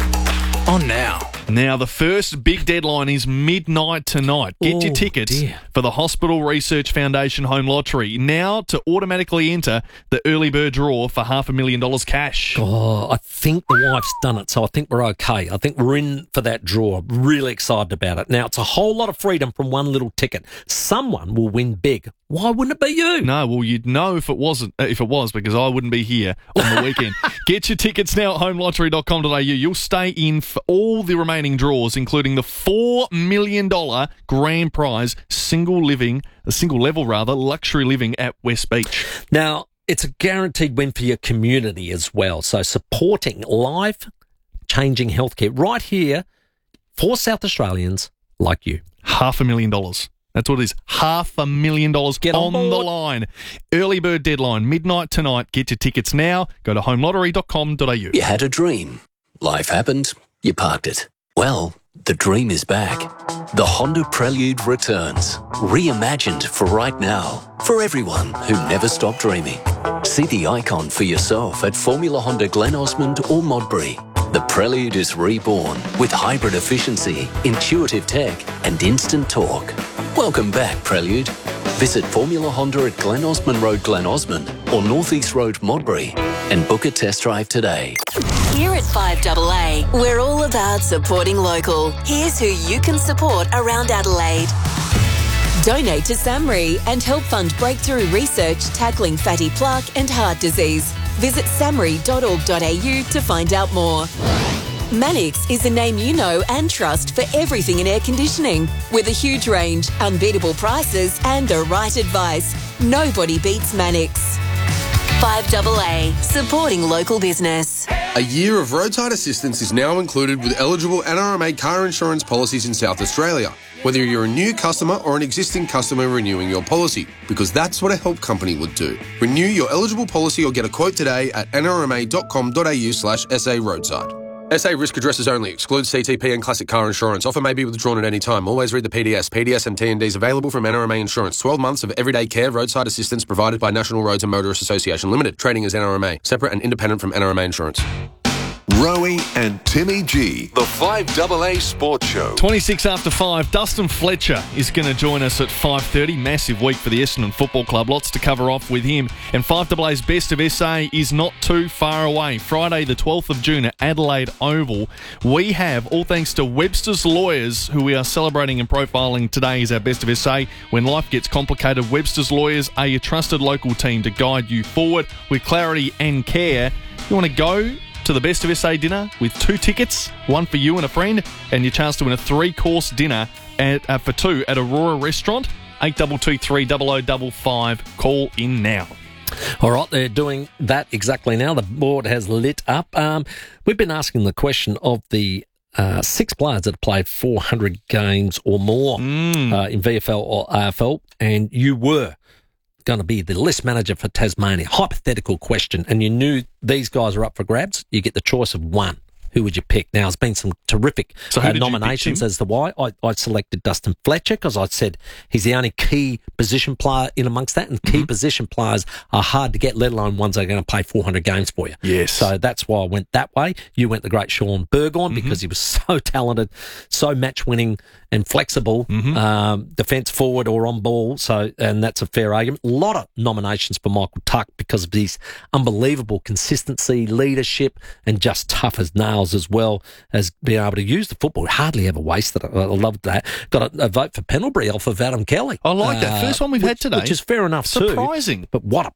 On now. Now, the first big deadline is midnight tonight. Get Oh, your tickets dear. for the Hospital Research Foundation Home Lottery now to automatically enter the early bird draw for half a million dollars cash. Oh, I think the wife's done it, so I think we're okay. I think we're in for that draw. Really excited about it. Now, it's a whole lot of freedom from one little ticket. Someone will win big. Why wouldn't it be you? No, well, you'd know if it wasn't, uh, if it was, because I wouldn't be here on the weekend. Get your tickets now at home lottery dot com dot a u. You'll stay in for all the remaining draws, including the four million dollars grand prize single living, a single level rather, luxury living at West Beach. Now, it's a guaranteed win for your community as well. So supporting life-changing healthcare right here for South Australians like you. Half a million dollars. That's what it is. Half a million dollars Get on on the board. line. Early bird deadline, midnight tonight. Get your tickets now. Go to home lottery dot com dot a u. You had a dream. Life happened. You parked it. Well, the dream is back. The Honda Prelude returns. Reimagined for right now. For everyone who never stopped dreaming. See the icon for yourself at Formula Honda Glen Osmond or Modbury. The Prelude is reborn with hybrid efficiency, intuitive tech and instant torque. Welcome back, Prelude. Visit Formula Honda at Glen Osmond Road, Glen Osmond or North East Road, Modbury and book a test drive today. Here at five A A, we're all about supporting local. Here's who you can support around Adelaide. Donate to SAMRI and help fund breakthrough research tackling fatty plaque and heart disease. Visit samri dot org dot a u to find out more. Mannix is a name you know and trust for everything in air conditioning. With a huge range, unbeatable prices and the right advice, nobody beats Mannix. five A A, supporting local business. A year of roadside assistance is now included with eligible N R M A car insurance policies in South Australia, whether you're a new customer or an existing customer renewing your policy, because that's what a help company would do. Renew your eligible policy or get a quote today at n r m a dot com dot a u slash s a roadside. S A risk addresses only. Excludes C T P and classic car insurance. Offer may be withdrawn at any time. Always read the P D S. P D S and T and Ds available from N R M A Insurance. twelve months of everyday care roadside assistance provided by National Roads and Motorists Association Limited. Trading as N R M A. Separate and independent from N R M A Insurance. Rowie and Timmy G. The five A A Sports Show. twenty-six after five, Dustin Fletcher is going to join us at five thirty. Massive week for the Essendon Football Club. Lots to cover off with him. And five A A's Best of S A is not too far away. Friday the twelfth of June at Adelaide Oval. We have, all thanks to Webster's Lawyers, who we are celebrating and profiling today as our Best of S A. When life gets complicated, Webster's Lawyers are your trusted local team to guide you forward with clarity and care. You want to go to the Best of S A dinner with two tickets, one for you and a friend, and your chance to win a three-course dinner at, uh, for two at Aurora Restaurant. eight two two three, zero zero five five. Call in now. All right, they're doing that exactly now. The board has lit up. Um, we've been asking the question of the uh, six players that have played four hundred games or more mm. uh, in V F L or A F L, and you were going to be the list manager for Tasmania. Hypothetical question, and you knew these guys are up for grabs. You get the choice of one. Who would you pick? Now, there's been some terrific so uh, nominations as to why. I, I selected Dustin Fletcher because I said he's the only key position player in amongst that, and key mm-hmm. position players are hard to get, let alone ones that are going to play four hundred games for you. Yes. So that's why I went that way. You went the great Sean Burgoyne mm-hmm. because he was so talented, so match-winning and flexible, mm-hmm. um, defence forward or on ball. So, and that's a fair argument. A lot of nominations for Michael Tuck because of his unbelievable consistency, leadership, and just tough as nails, as well as being able to use the football. Hardly ever wasted it. I loved that. Got a, a vote for Pendlebury off of Adam Kelly. I like that. Uh, First one we've which, had today. Which is fair enough Surprising. too. But what a player.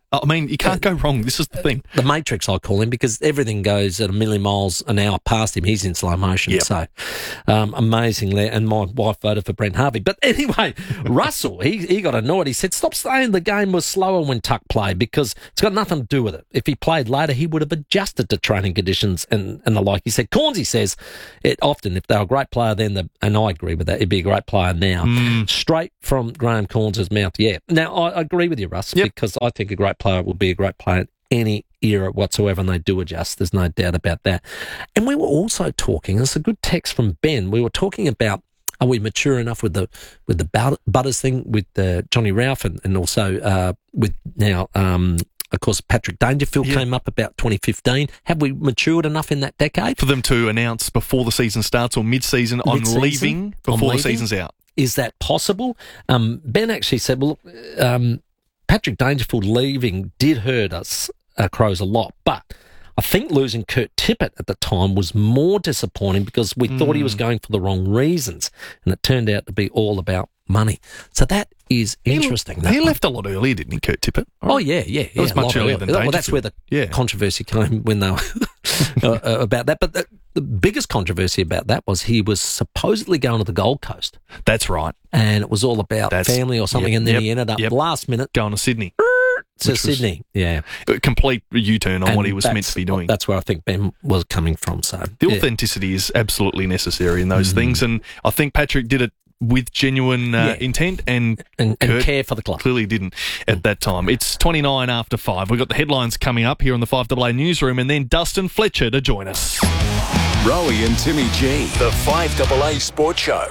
I mean, you can't go wrong. This is the thing. The Matrix, I call him, because everything goes at a million miles an hour past him. He's in slow motion. Yep. So, um, amazing there. And my wife voted for Brent Harvey. But anyway, Russell, he, he got annoyed. He said, stop saying the game was slower when Tuck played, because it's got nothing to do with it. If he played later, he would have adjusted to training conditions and, and the like. He said, Cornsey says, it often, if they were a great player then, the, and I agree with that, he'd be a great player now. Mm. Straight from Graham Corns' mouth, yeah. Now, I agree with you, Russ, yep. because I think a great player will be a great player in any era whatsoever, and they do adjust. There's no doubt about that. And we were also talking, it's a good text from Ben, we were talking about, are we mature enough with the with the Butters thing with uh, Johnny Ralph, and, and also uh, with now, um, of course, Patrick Dangerfield yep. came up about twenty fifteen. Have we matured enough in that decade? For them to announce before the season starts or mid-season, mid-season I'm leaving before I'm leaving? the season's out. Is that possible? Um, Ben actually said, well, look, um, Patrick Dangerfield leaving did hurt us, uh, Crows, a lot, but I think losing Kurt Tippett at the time was more disappointing because we mm. thought he was going for the wrong reasons, and it turned out to be all about money. So that is interesting. He, he left a lot earlier, didn't he, Kurt Tippett? Right? Oh, yeah, yeah. It was yeah, much earlier earlier. than Dangerfield. Well, that's where the yeah. controversy came when they were uh, about that. But the, the biggest controversy about that was he was supposedly going to the Gold Coast. That's right. And it was all about that's, family or something, yep, and then yep, he ended up yep. last minute going to Sydney. To Sydney, yeah. A complete U-turn on and what he was meant to be doing. That's where I think Ben was coming from. So the yeah. authenticity is absolutely necessary in those mm. things, and I think Patrick did it with genuine uh, yeah. intent and, and, and care for the club. Clearly didn't at that time. It's twenty-nine after five. We've got the headlines coming up here on the five A A newsroom, and then Dustin Fletcher to join us. Rowie and Timmy G, the five A A Sports Show.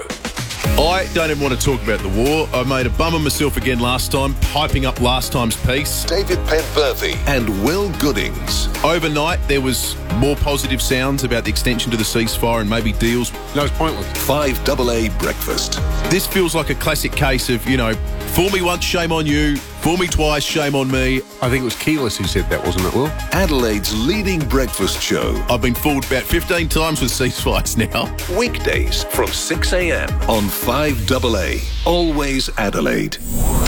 I don't even want to talk about the war. I made a bum of myself again last time, hyping up last time's piece. David Penberthy and Will Goodings. Overnight, there was more positive sounds about the extension to the ceasefire and maybe deals. No, it's pointless. five A A Breakfast. This feels like a classic case of, you know, fool me once, shame on you. Fool me twice, shame on me. I think it was Keyless who said that, wasn't it, Will? Adelaide's leading breakfast show. I've been fooled about fifteen times with ceasefires now. Weekdays from six a.m. on five A A. Always Adelaide.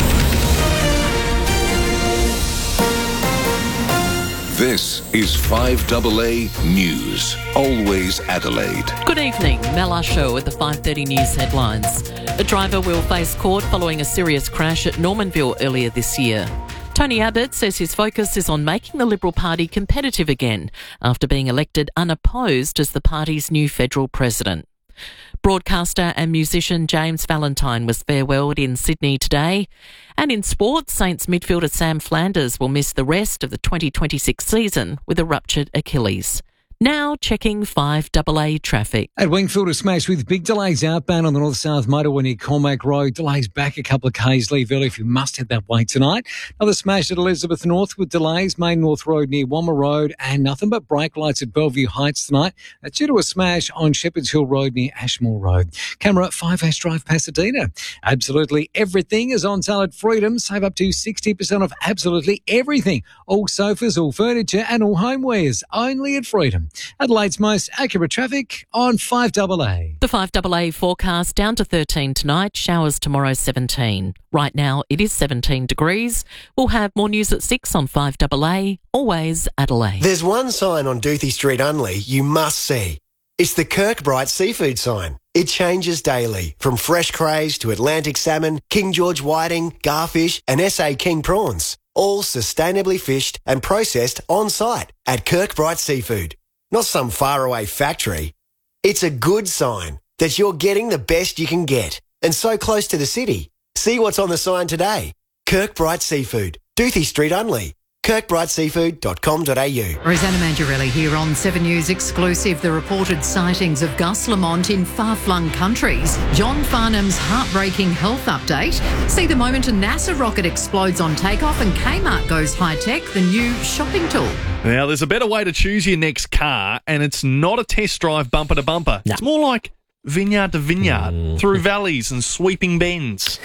This is five A A News. Always Adelaide. Good evening. Mel Usher with the five thirty News headlines. A driver will face court following a serious crash at Normanville earlier this year. Tony Abbott says his focus is on making the Liberal Party competitive again after being elected unopposed as the party's new federal president. Broadcaster and musician James Valentine was farewelled in Sydney today. And in sport, Saints midfielder Sam Flanders will miss the rest of the twenty twenty-six season with a ruptured Achilles. Now checking five A A traffic. At Wingfield, a smash with big delays outbound on the north-south motorway near Cormac Road. Delays back a couple of k's. Leave early if you must head that way tonight. Another smash at Elizabeth North with delays. Main North Road near Wamma Road, and nothing but brake lights at Bellevue Heights tonight. That's due to a smash on Shepherd's Hill Road near Ashmore Road. Camera five Ash Drive, Pasadena. Absolutely everything is on sale at Freedom. Save up to sixty percent off absolutely everything. All sofas, all furniture and all homewares. Only at Freedom. Adelaide's most accurate traffic on five A A. The five A A forecast down to thirteen tonight, showers tomorrow seventeen. Right now it is seventeen degrees. We'll have more news at six on five A A, always Adelaide. There's one sign on Doothie Street only you must see. It's the Kirkbride seafood sign. It changes daily, from fresh crays to Atlantic salmon, King George whiting, garfish and S A King prawns. All sustainably fished and processed on site at Kirkbride Seafood. Not some faraway factory. It's a good sign that you're getting the best you can get, and so close to the city. See what's on the sign today. Kirkbride Seafood, Doothie Street only. kirkbride seafood dot com dot a u. Rosanna Mangiarelli here on seven News Exclusive. The reported sightings of Gus Lamont in far-flung countries. John Farnham's heartbreaking health update. See the moment a NASA rocket explodes on takeoff and Kmart goes high-tech, the new shopping tool. Now, there's a better way to choose your next car, and it's not a test drive bumper to bumper. No. It's more like vineyard to vineyard, mm. through valleys and sweeping bends.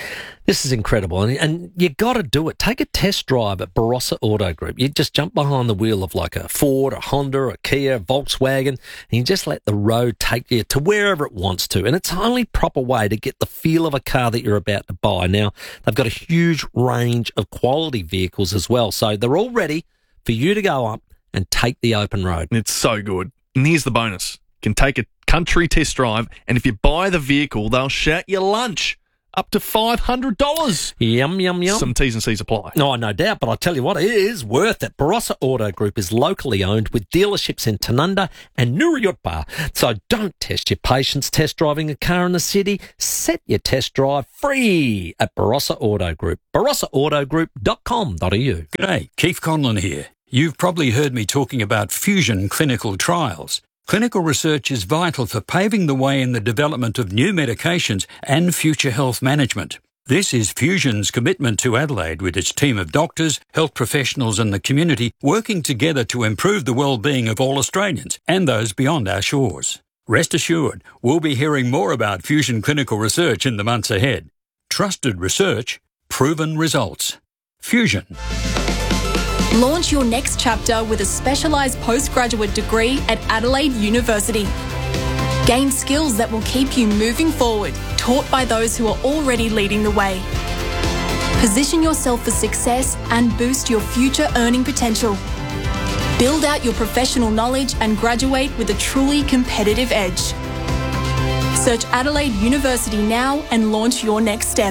This is incredible, and, and you got to do it. Take a test drive at Barossa Auto Group. You just jump behind the wheel of like a Ford, a Honda, a Kia, Volkswagen, and you just let the road take you to wherever it wants to. And it's the only proper way to get the feel of a car that you're about to buy. Now, they've got a huge range of quality vehicles as well, so they're all ready for you to go up and take the open road. It's so good. And here's the bonus. You can take a country test drive, and if you buy the vehicle, they'll shout you lunch. Up to five hundred dollars. Yum, yum, yum. Some T's and C's apply. No, no doubt, but I tell you what, it is worth it. Barossa Auto Group is locally owned with dealerships in Tanunda and Nuriyutpa. So don't test your patience test driving a car in the city. Set your test drive free at Barossa Auto Group. barossa auto group dot com dot a u. G'day, Keith Conlon here. You've probably heard me talking about Fusion clinical trials. Clinical research is vital for paving the way in the development of new medications and future health management. This is Fusion's commitment to Adelaide with its team of doctors, health professionals and the community working together to improve the well-being of all Australians and those beyond our shores. Rest assured, we'll be hearing more about Fusion clinical research in the months ahead. Trusted research, proven results. Fusion. Launch your next chapter with a specialised postgraduate degree at Adelaide University. Gain skills that will keep you moving forward, taught by those who are already leading the way. Position yourself for success and boost your future earning potential. Build out your professional knowledge and graduate with a truly competitive edge. Search Adelaide University now and launch your next step.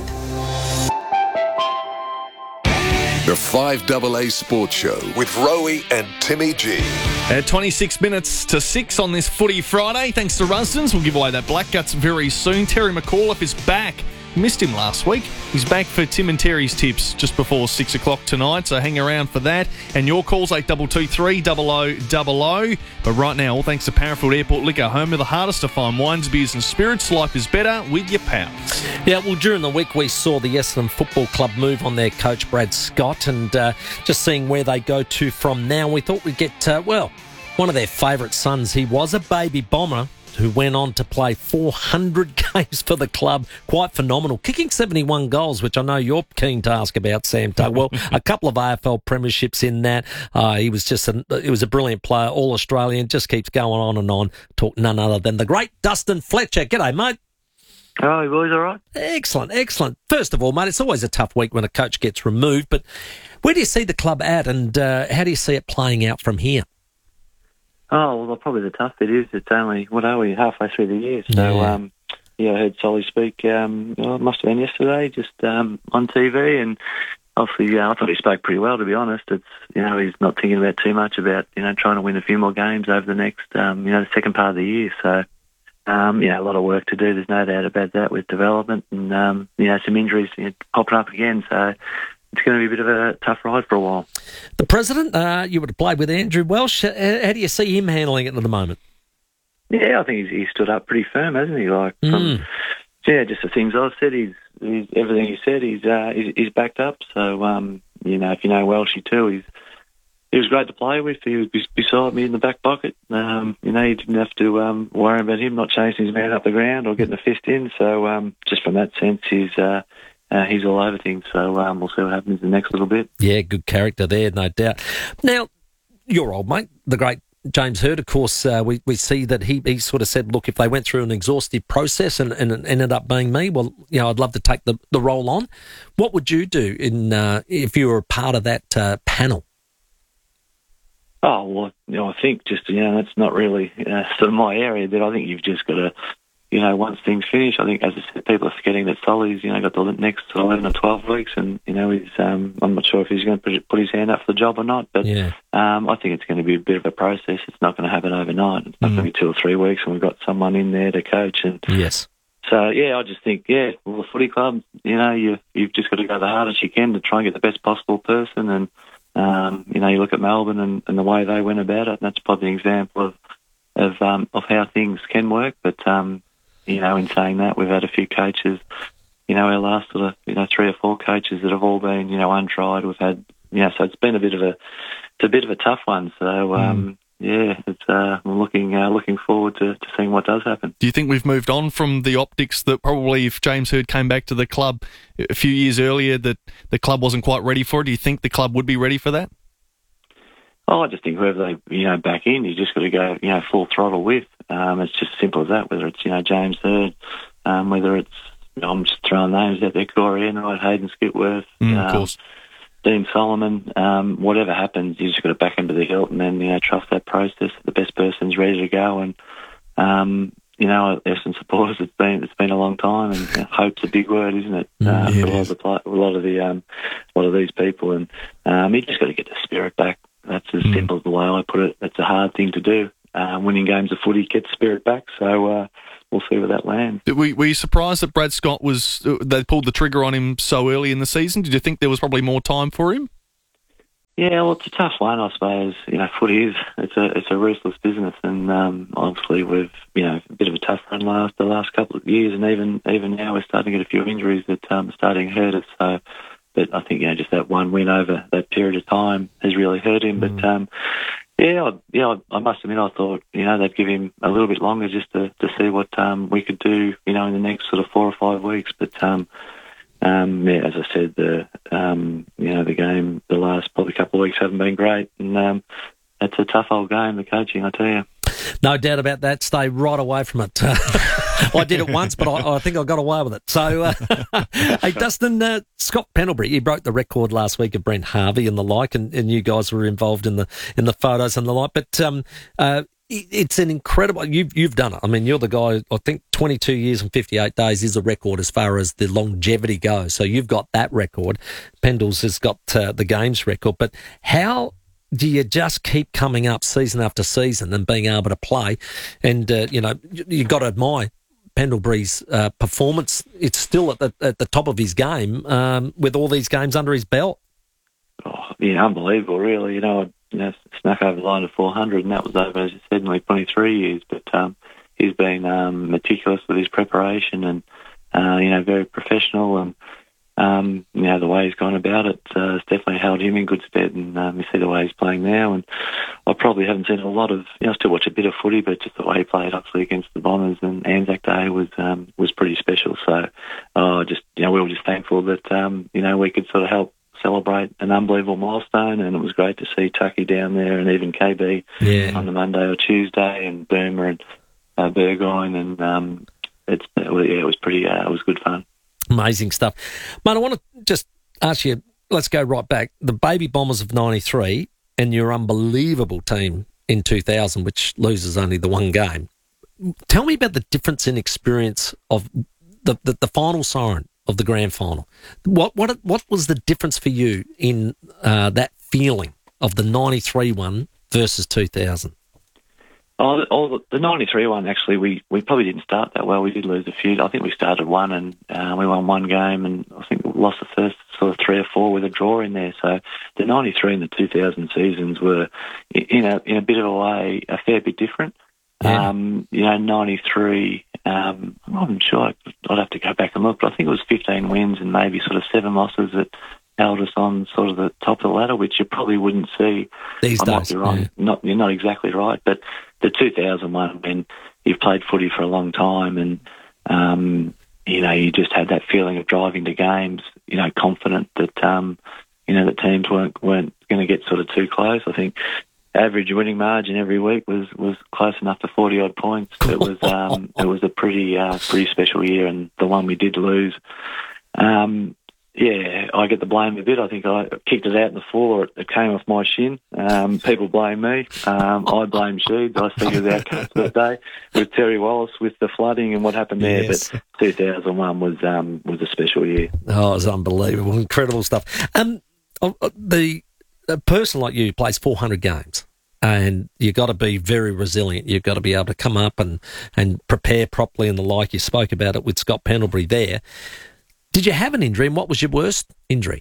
The five A A Sports Show with Rowie and Timmy G. At twenty-six minutes to six on this Footy Friday, thanks to Rusden's, we'll give away that Black Guts very soon. Terry McAuliffe is back. Missed him last week. He's back for Tim and Terry's tips just before six o'clock tonight, so hang around for that. And your calls, eight two two three, double oh double oh. But right now, all thanks to Parafield Airport Liquor, home of the hardest to find wines, beers and spirits. Life is better with your pals. Yeah, well, during the week we saw the Essendon Football Club move on their coach, Brad Scott, and uh, just seeing where they go to from now, we thought we'd get, uh, well, one of their favourite sons. He was a baby bomber who went on to play four hundred games for the club. Quite phenomenal. Kicking seventy-one goals, which I know you're keen to ask about, Sam Tugwell. A couple of A F L premierships in that. Uh, he was just a, he was a brilliant player, all-Australian, just keeps going on and on. Talk none other than the great Dustin Fletcher. G'day, mate. Oh, you boys all right? Excellent, excellent. First of all, mate, it's always a tough week when a coach gets removed, but where do you see the club at, and uh, how do you see it playing out from here? Oh, well, probably the tough bit is it's only, what are we, halfway through the year. So, Yeah. um, yeah, I heard Solly speak, um, well, it must have been yesterday, just um, on T V, and obviously, yeah, I thought he spoke pretty well, to be honest. It's, you know, he's not thinking about too much about, you know, trying to win a few more games over the next, um, you know, the second part of the year. So, um, yeah, a lot of work to do. There's no doubt about that with development and, um, you know, some injuries you know, popping up again. So, it's going to be a bit of a tough ride for a while. The president, uh, you would have played with Andrew Welsh. How do you see him handling it at the moment? Yeah, I think he's, he's stood up pretty firm, hasn't he? Like, from, Mm. yeah, just the things I've said, he's, he's everything he said, he's, uh, he's he's backed up. So, um, you know, if you know Welshie too, he's he was great to play with. He was bes- beside me in the back pocket. Um, you know, you didn't have to um, worry about him not chasing his man up the ground or getting a fist in. So, um, just from that sense, he's uh, uh, he's all over things. So, um, we'll see what happens in the next little bit. Yeah, good character there, no doubt. Now, your old mate, the great James Hird, of course, uh, we, we see that he, he sort of said, look, if they went through an exhaustive process and, and it ended up being me, well, you know, I'd love to take the, the role on. What would you do in uh, if you were a part of that uh, panel? Oh, well, you know, I think just, you know, that's not really uh, sort of my area, but I think you've just got to, you know, once things finish, I think, as I said, people are forgetting that Solly's, you know, got the next eleven or twelve weeks, and, you know, he's, um, I'm not sure if he's going to put his hand up for the job or not, but yeah. um, I think it's going to be a bit of a process. It's not going to happen overnight. It's not Mm. going to be two or three weeks, and we've got someone in there to coach. And Yes. so, yeah, I just think, yeah, well, the footy club, you know, you, you've just got to go the hardest you can to try and get the best possible person. And, um, you know, you look at Melbourne and, and the way they went about it, and that's probably an example of of, um, of how things can work. But, um, you know, in saying that, we've had a few coaches, you know, our last sort of, you know, three or four coaches that have all been, you know, untried. We've had, you know, so it's been a bit of a, it's a bit of a tough one. So, um, yeah, it's uh, I'm looking uh, looking forward to, to seeing what does happen. Do you think we've moved on from the optics that probably if James Hird came back to the club a few years earlier that the club wasn't quite ready for it? Do you think the club would be ready for that? Oh, I just think whoever they, you know, back in, you just got to go, you know, full throttle with. Um, it's just as simple as that, whether it's, you know, James Hird, um, whether it's, you know, I'm just throwing names out there, Corey Enright, Hayden Skipworth, Mm, um, of course. Dean Solomon, um, whatever happens, you just got to back into the hilt and then, you know, trust that process. The best person's ready to go. And, um, you know, Essendon supporters, it's been it's been a long time, and you know, hope's a big word, isn't it? Mm, uh, yeah, for a it lot is. of the play, a lot of the um, a lot of these people, and um, you just got to get the spirit back. That's as Mm. simple as the way I put it. It's a hard thing to do. Uh, winning games of footy gets spirit back. So uh, we'll see where that lands. Were, were you surprised that Brad Scott was they pulled the trigger on him so early in the season? Did you think there was probably more time for him? Yeah, well, it's a tough one, I suppose. You know, footy is it's a it's a ruthless business, and um, obviously we've you know a bit of a tough run last the last couple of years, and even even now we're starting to get a few injuries that um, are starting to hurt us. So, but I think you know just that one win over that period of time has really hurt him. Mm. But um, yeah, I, yeah, I, I must admit I thought you know they'd give him a little bit longer just to, to see what um, we could do you know in the next sort of four or five weeks. But um, Um, yeah, as I said, the um, you know the game, the last probably couple of weeks haven't been great, and um, it's a tough old game, the coaching, I tell you. No doubt about that. Stay right away from it. I did it once, but I, I think I got away with it. So, uh, hey, Dustin, uh, Scott Pendlebury, he broke the record last week of Brent Harvey and the like, and, and you guys were involved in the in the photos and the like. But um, uh, it's an incredible. You've you've done it. I mean, you're the guy. I think twenty-two years and fifty-eight days is a record as far as the longevity goes. So you've got that record. Pendles has got uh, the games record. But how do you just keep coming up season after season and being able to play? And uh, you know, you've got to admire Pendlebury's uh, performance. It's still at the at the top of his game um, with all these games under his belt. Oh, yeah, unbelievable, really. You know. You know, snuck over the line of four hundred, and that was over, as you said, nearly twenty-three years. But um, he's been um, meticulous with his preparation, and uh, you know, very professional, and um, you know, the way he's gone about it uh, has definitely held him in good stead. And um, you see the way he's playing now, and I probably haven't seen a lot of. You know, I still watch a bit of footy, but just the way he played, obviously against the Bombers and Anzac Day was um, was pretty special. So, uh, just you know, we were just thankful that um, you know we could sort of help celebrate an unbelievable milestone, and it was great to see Tucky down there, and even K B yeah. on the Monday or Tuesday, and Boomer and uh, Burgoyne, and um, it's it was, yeah, it was pretty, uh, it was good fun. Amazing stuff, mate. I want to just ask you. Let's go right back. The Baby Bombers of ninety-three, and your unbelievable team in two thousand, which loses only the one game. Tell me about the difference in experience of the the, the final siren of the grand final. What what what was the difference for you in uh, that feeling of the ninety-three one versus two thousand? Oh, oh, the ninety-three one, actually, we, we probably didn't start that well. We did lose a few. I think we started one, and uh, we won one game, and I think we lost the first sort of three or four with a draw in there. So the ninety-three and the two thousand seasons were, in a, in a bit of a way, a fair bit different. Yeah. Um, you know, ninety-three, um, I'm not even sure, I'd have to go back and look, but I think it was fifteen wins and maybe sort of seven losses that held us on sort of the top of the ladder, which you probably wouldn't see. These I days, might be wrong. Yeah. Not, you're not exactly right, but the two thousand one, when you've played footy for a long time and, um, you know, you just had that feeling of driving to games, you know, confident that, um, you know, that teams weren't, weren't going to get sort of too close. I think average winning margin every week was, was close enough to forty odd points. It was um, it was a pretty uh, pretty special year, and the one we did lose. Um, yeah, I get the blame a bit. I think I kicked it out in the floor. It came off my shin. Um, people blame me. Um, I blame Sheeds. I think it was the outcome for that day with Terry Wallace with the flooding and what happened there. Yes. But two thousand one was um, was a special year. Oh, it was unbelievable, incredible stuff. Um, the a person like you plays four hundred games, and you've got to be very resilient. You've got to be able to come up and, and prepare properly and the like. You spoke about it with Scott Pendlebury there. Did you have an injury, and what was your worst injury?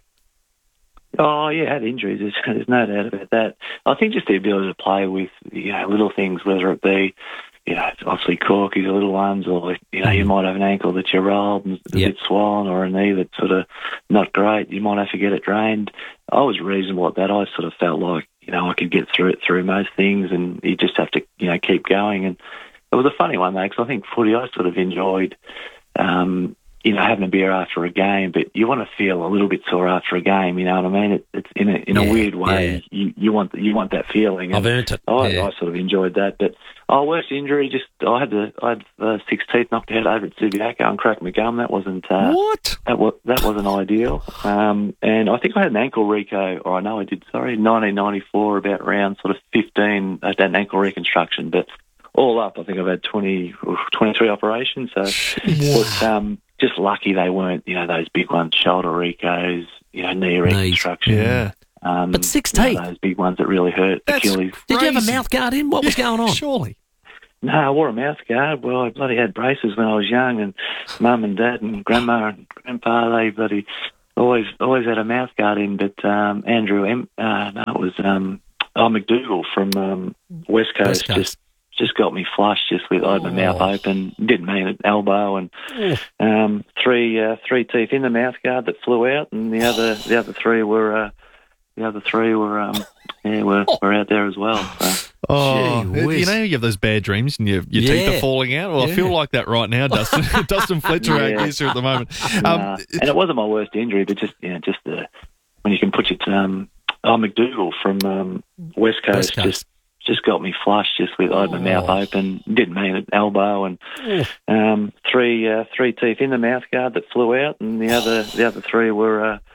Oh, yeah, I had injuries. There's, there's no doubt about that. I think just the ability to play with, you know, little things, whether it be, you know, obviously corkies or little ones, or, you know, you might have an ankle that you rolled and a Yep. bit swollen, or a knee that's sort of not great. You might have to get it drained. I was reasonable at that. I sort of felt like, you know, I could get through it through most things, and you just have to, you know, keep going. And it was a funny one, though, because I think footy I sort of enjoyed, um, you know, having a beer after a game, but you want to feel a little bit sore after a game, you know what I mean? It, it's in a, in Yeah, a weird way. yeah. You, you want you want that feeling. I've And earned it. I, Yeah. I sort of enjoyed that. But oh, worst injury, just I had the I had uh, six teeth knocked out over at Subiaco and cracked my gum. That wasn't uh, what? That was that wasn't ideal. Um, and I think I had an ankle reco, or I know I did. Sorry, nineteen ninety-four, about around sort of fifteen. I had an ankle reconstruction, but all up, I think I've had twenty, twenty-three operations. So, but, um, just lucky they weren't, you know, those big ones, shoulder recos, you know, knee reconstruction. Yeah. Um, But six you know, teeth. those big ones that really hurt. That's Achilles. Did you have a Crazy. mouth guard in? What was going on? Surely. No, I wore a mouth guard. Well, I bloody had braces when I was young, and mum and dad and grandma and grandpa, they bloody always always had a mouth guard in. But um, Andrew, M, uh, no, it was um, oh, McDougall from um, West Coast, West Coast. just just got me flush just with I had my mouth Oh. open, didn't mean it, elbow, and Yeah. um, three uh, three teeth in the mouth guard that flew out, and the other the other three were uh, the other three were um, yeah were, were out there as well. So. Oh, Gee whiz. you know, you have those bad dreams and your, your teeth Yeah. are falling out. Well, I feel Yeah. like that right now, Dustin. Dustin Fletcher Yeah. out here at the moment. Nah. Um, and it wasn't my worst injury, but just you know, just the when you can put your um, oh McDougall from um, West Coast, West Coast. just just got me flush just with I had my mouth Oh. open, didn't mean it, elbow, and Yeah. um, three uh, three teeth in the mouth guard that flew out, and the other the other three were uh,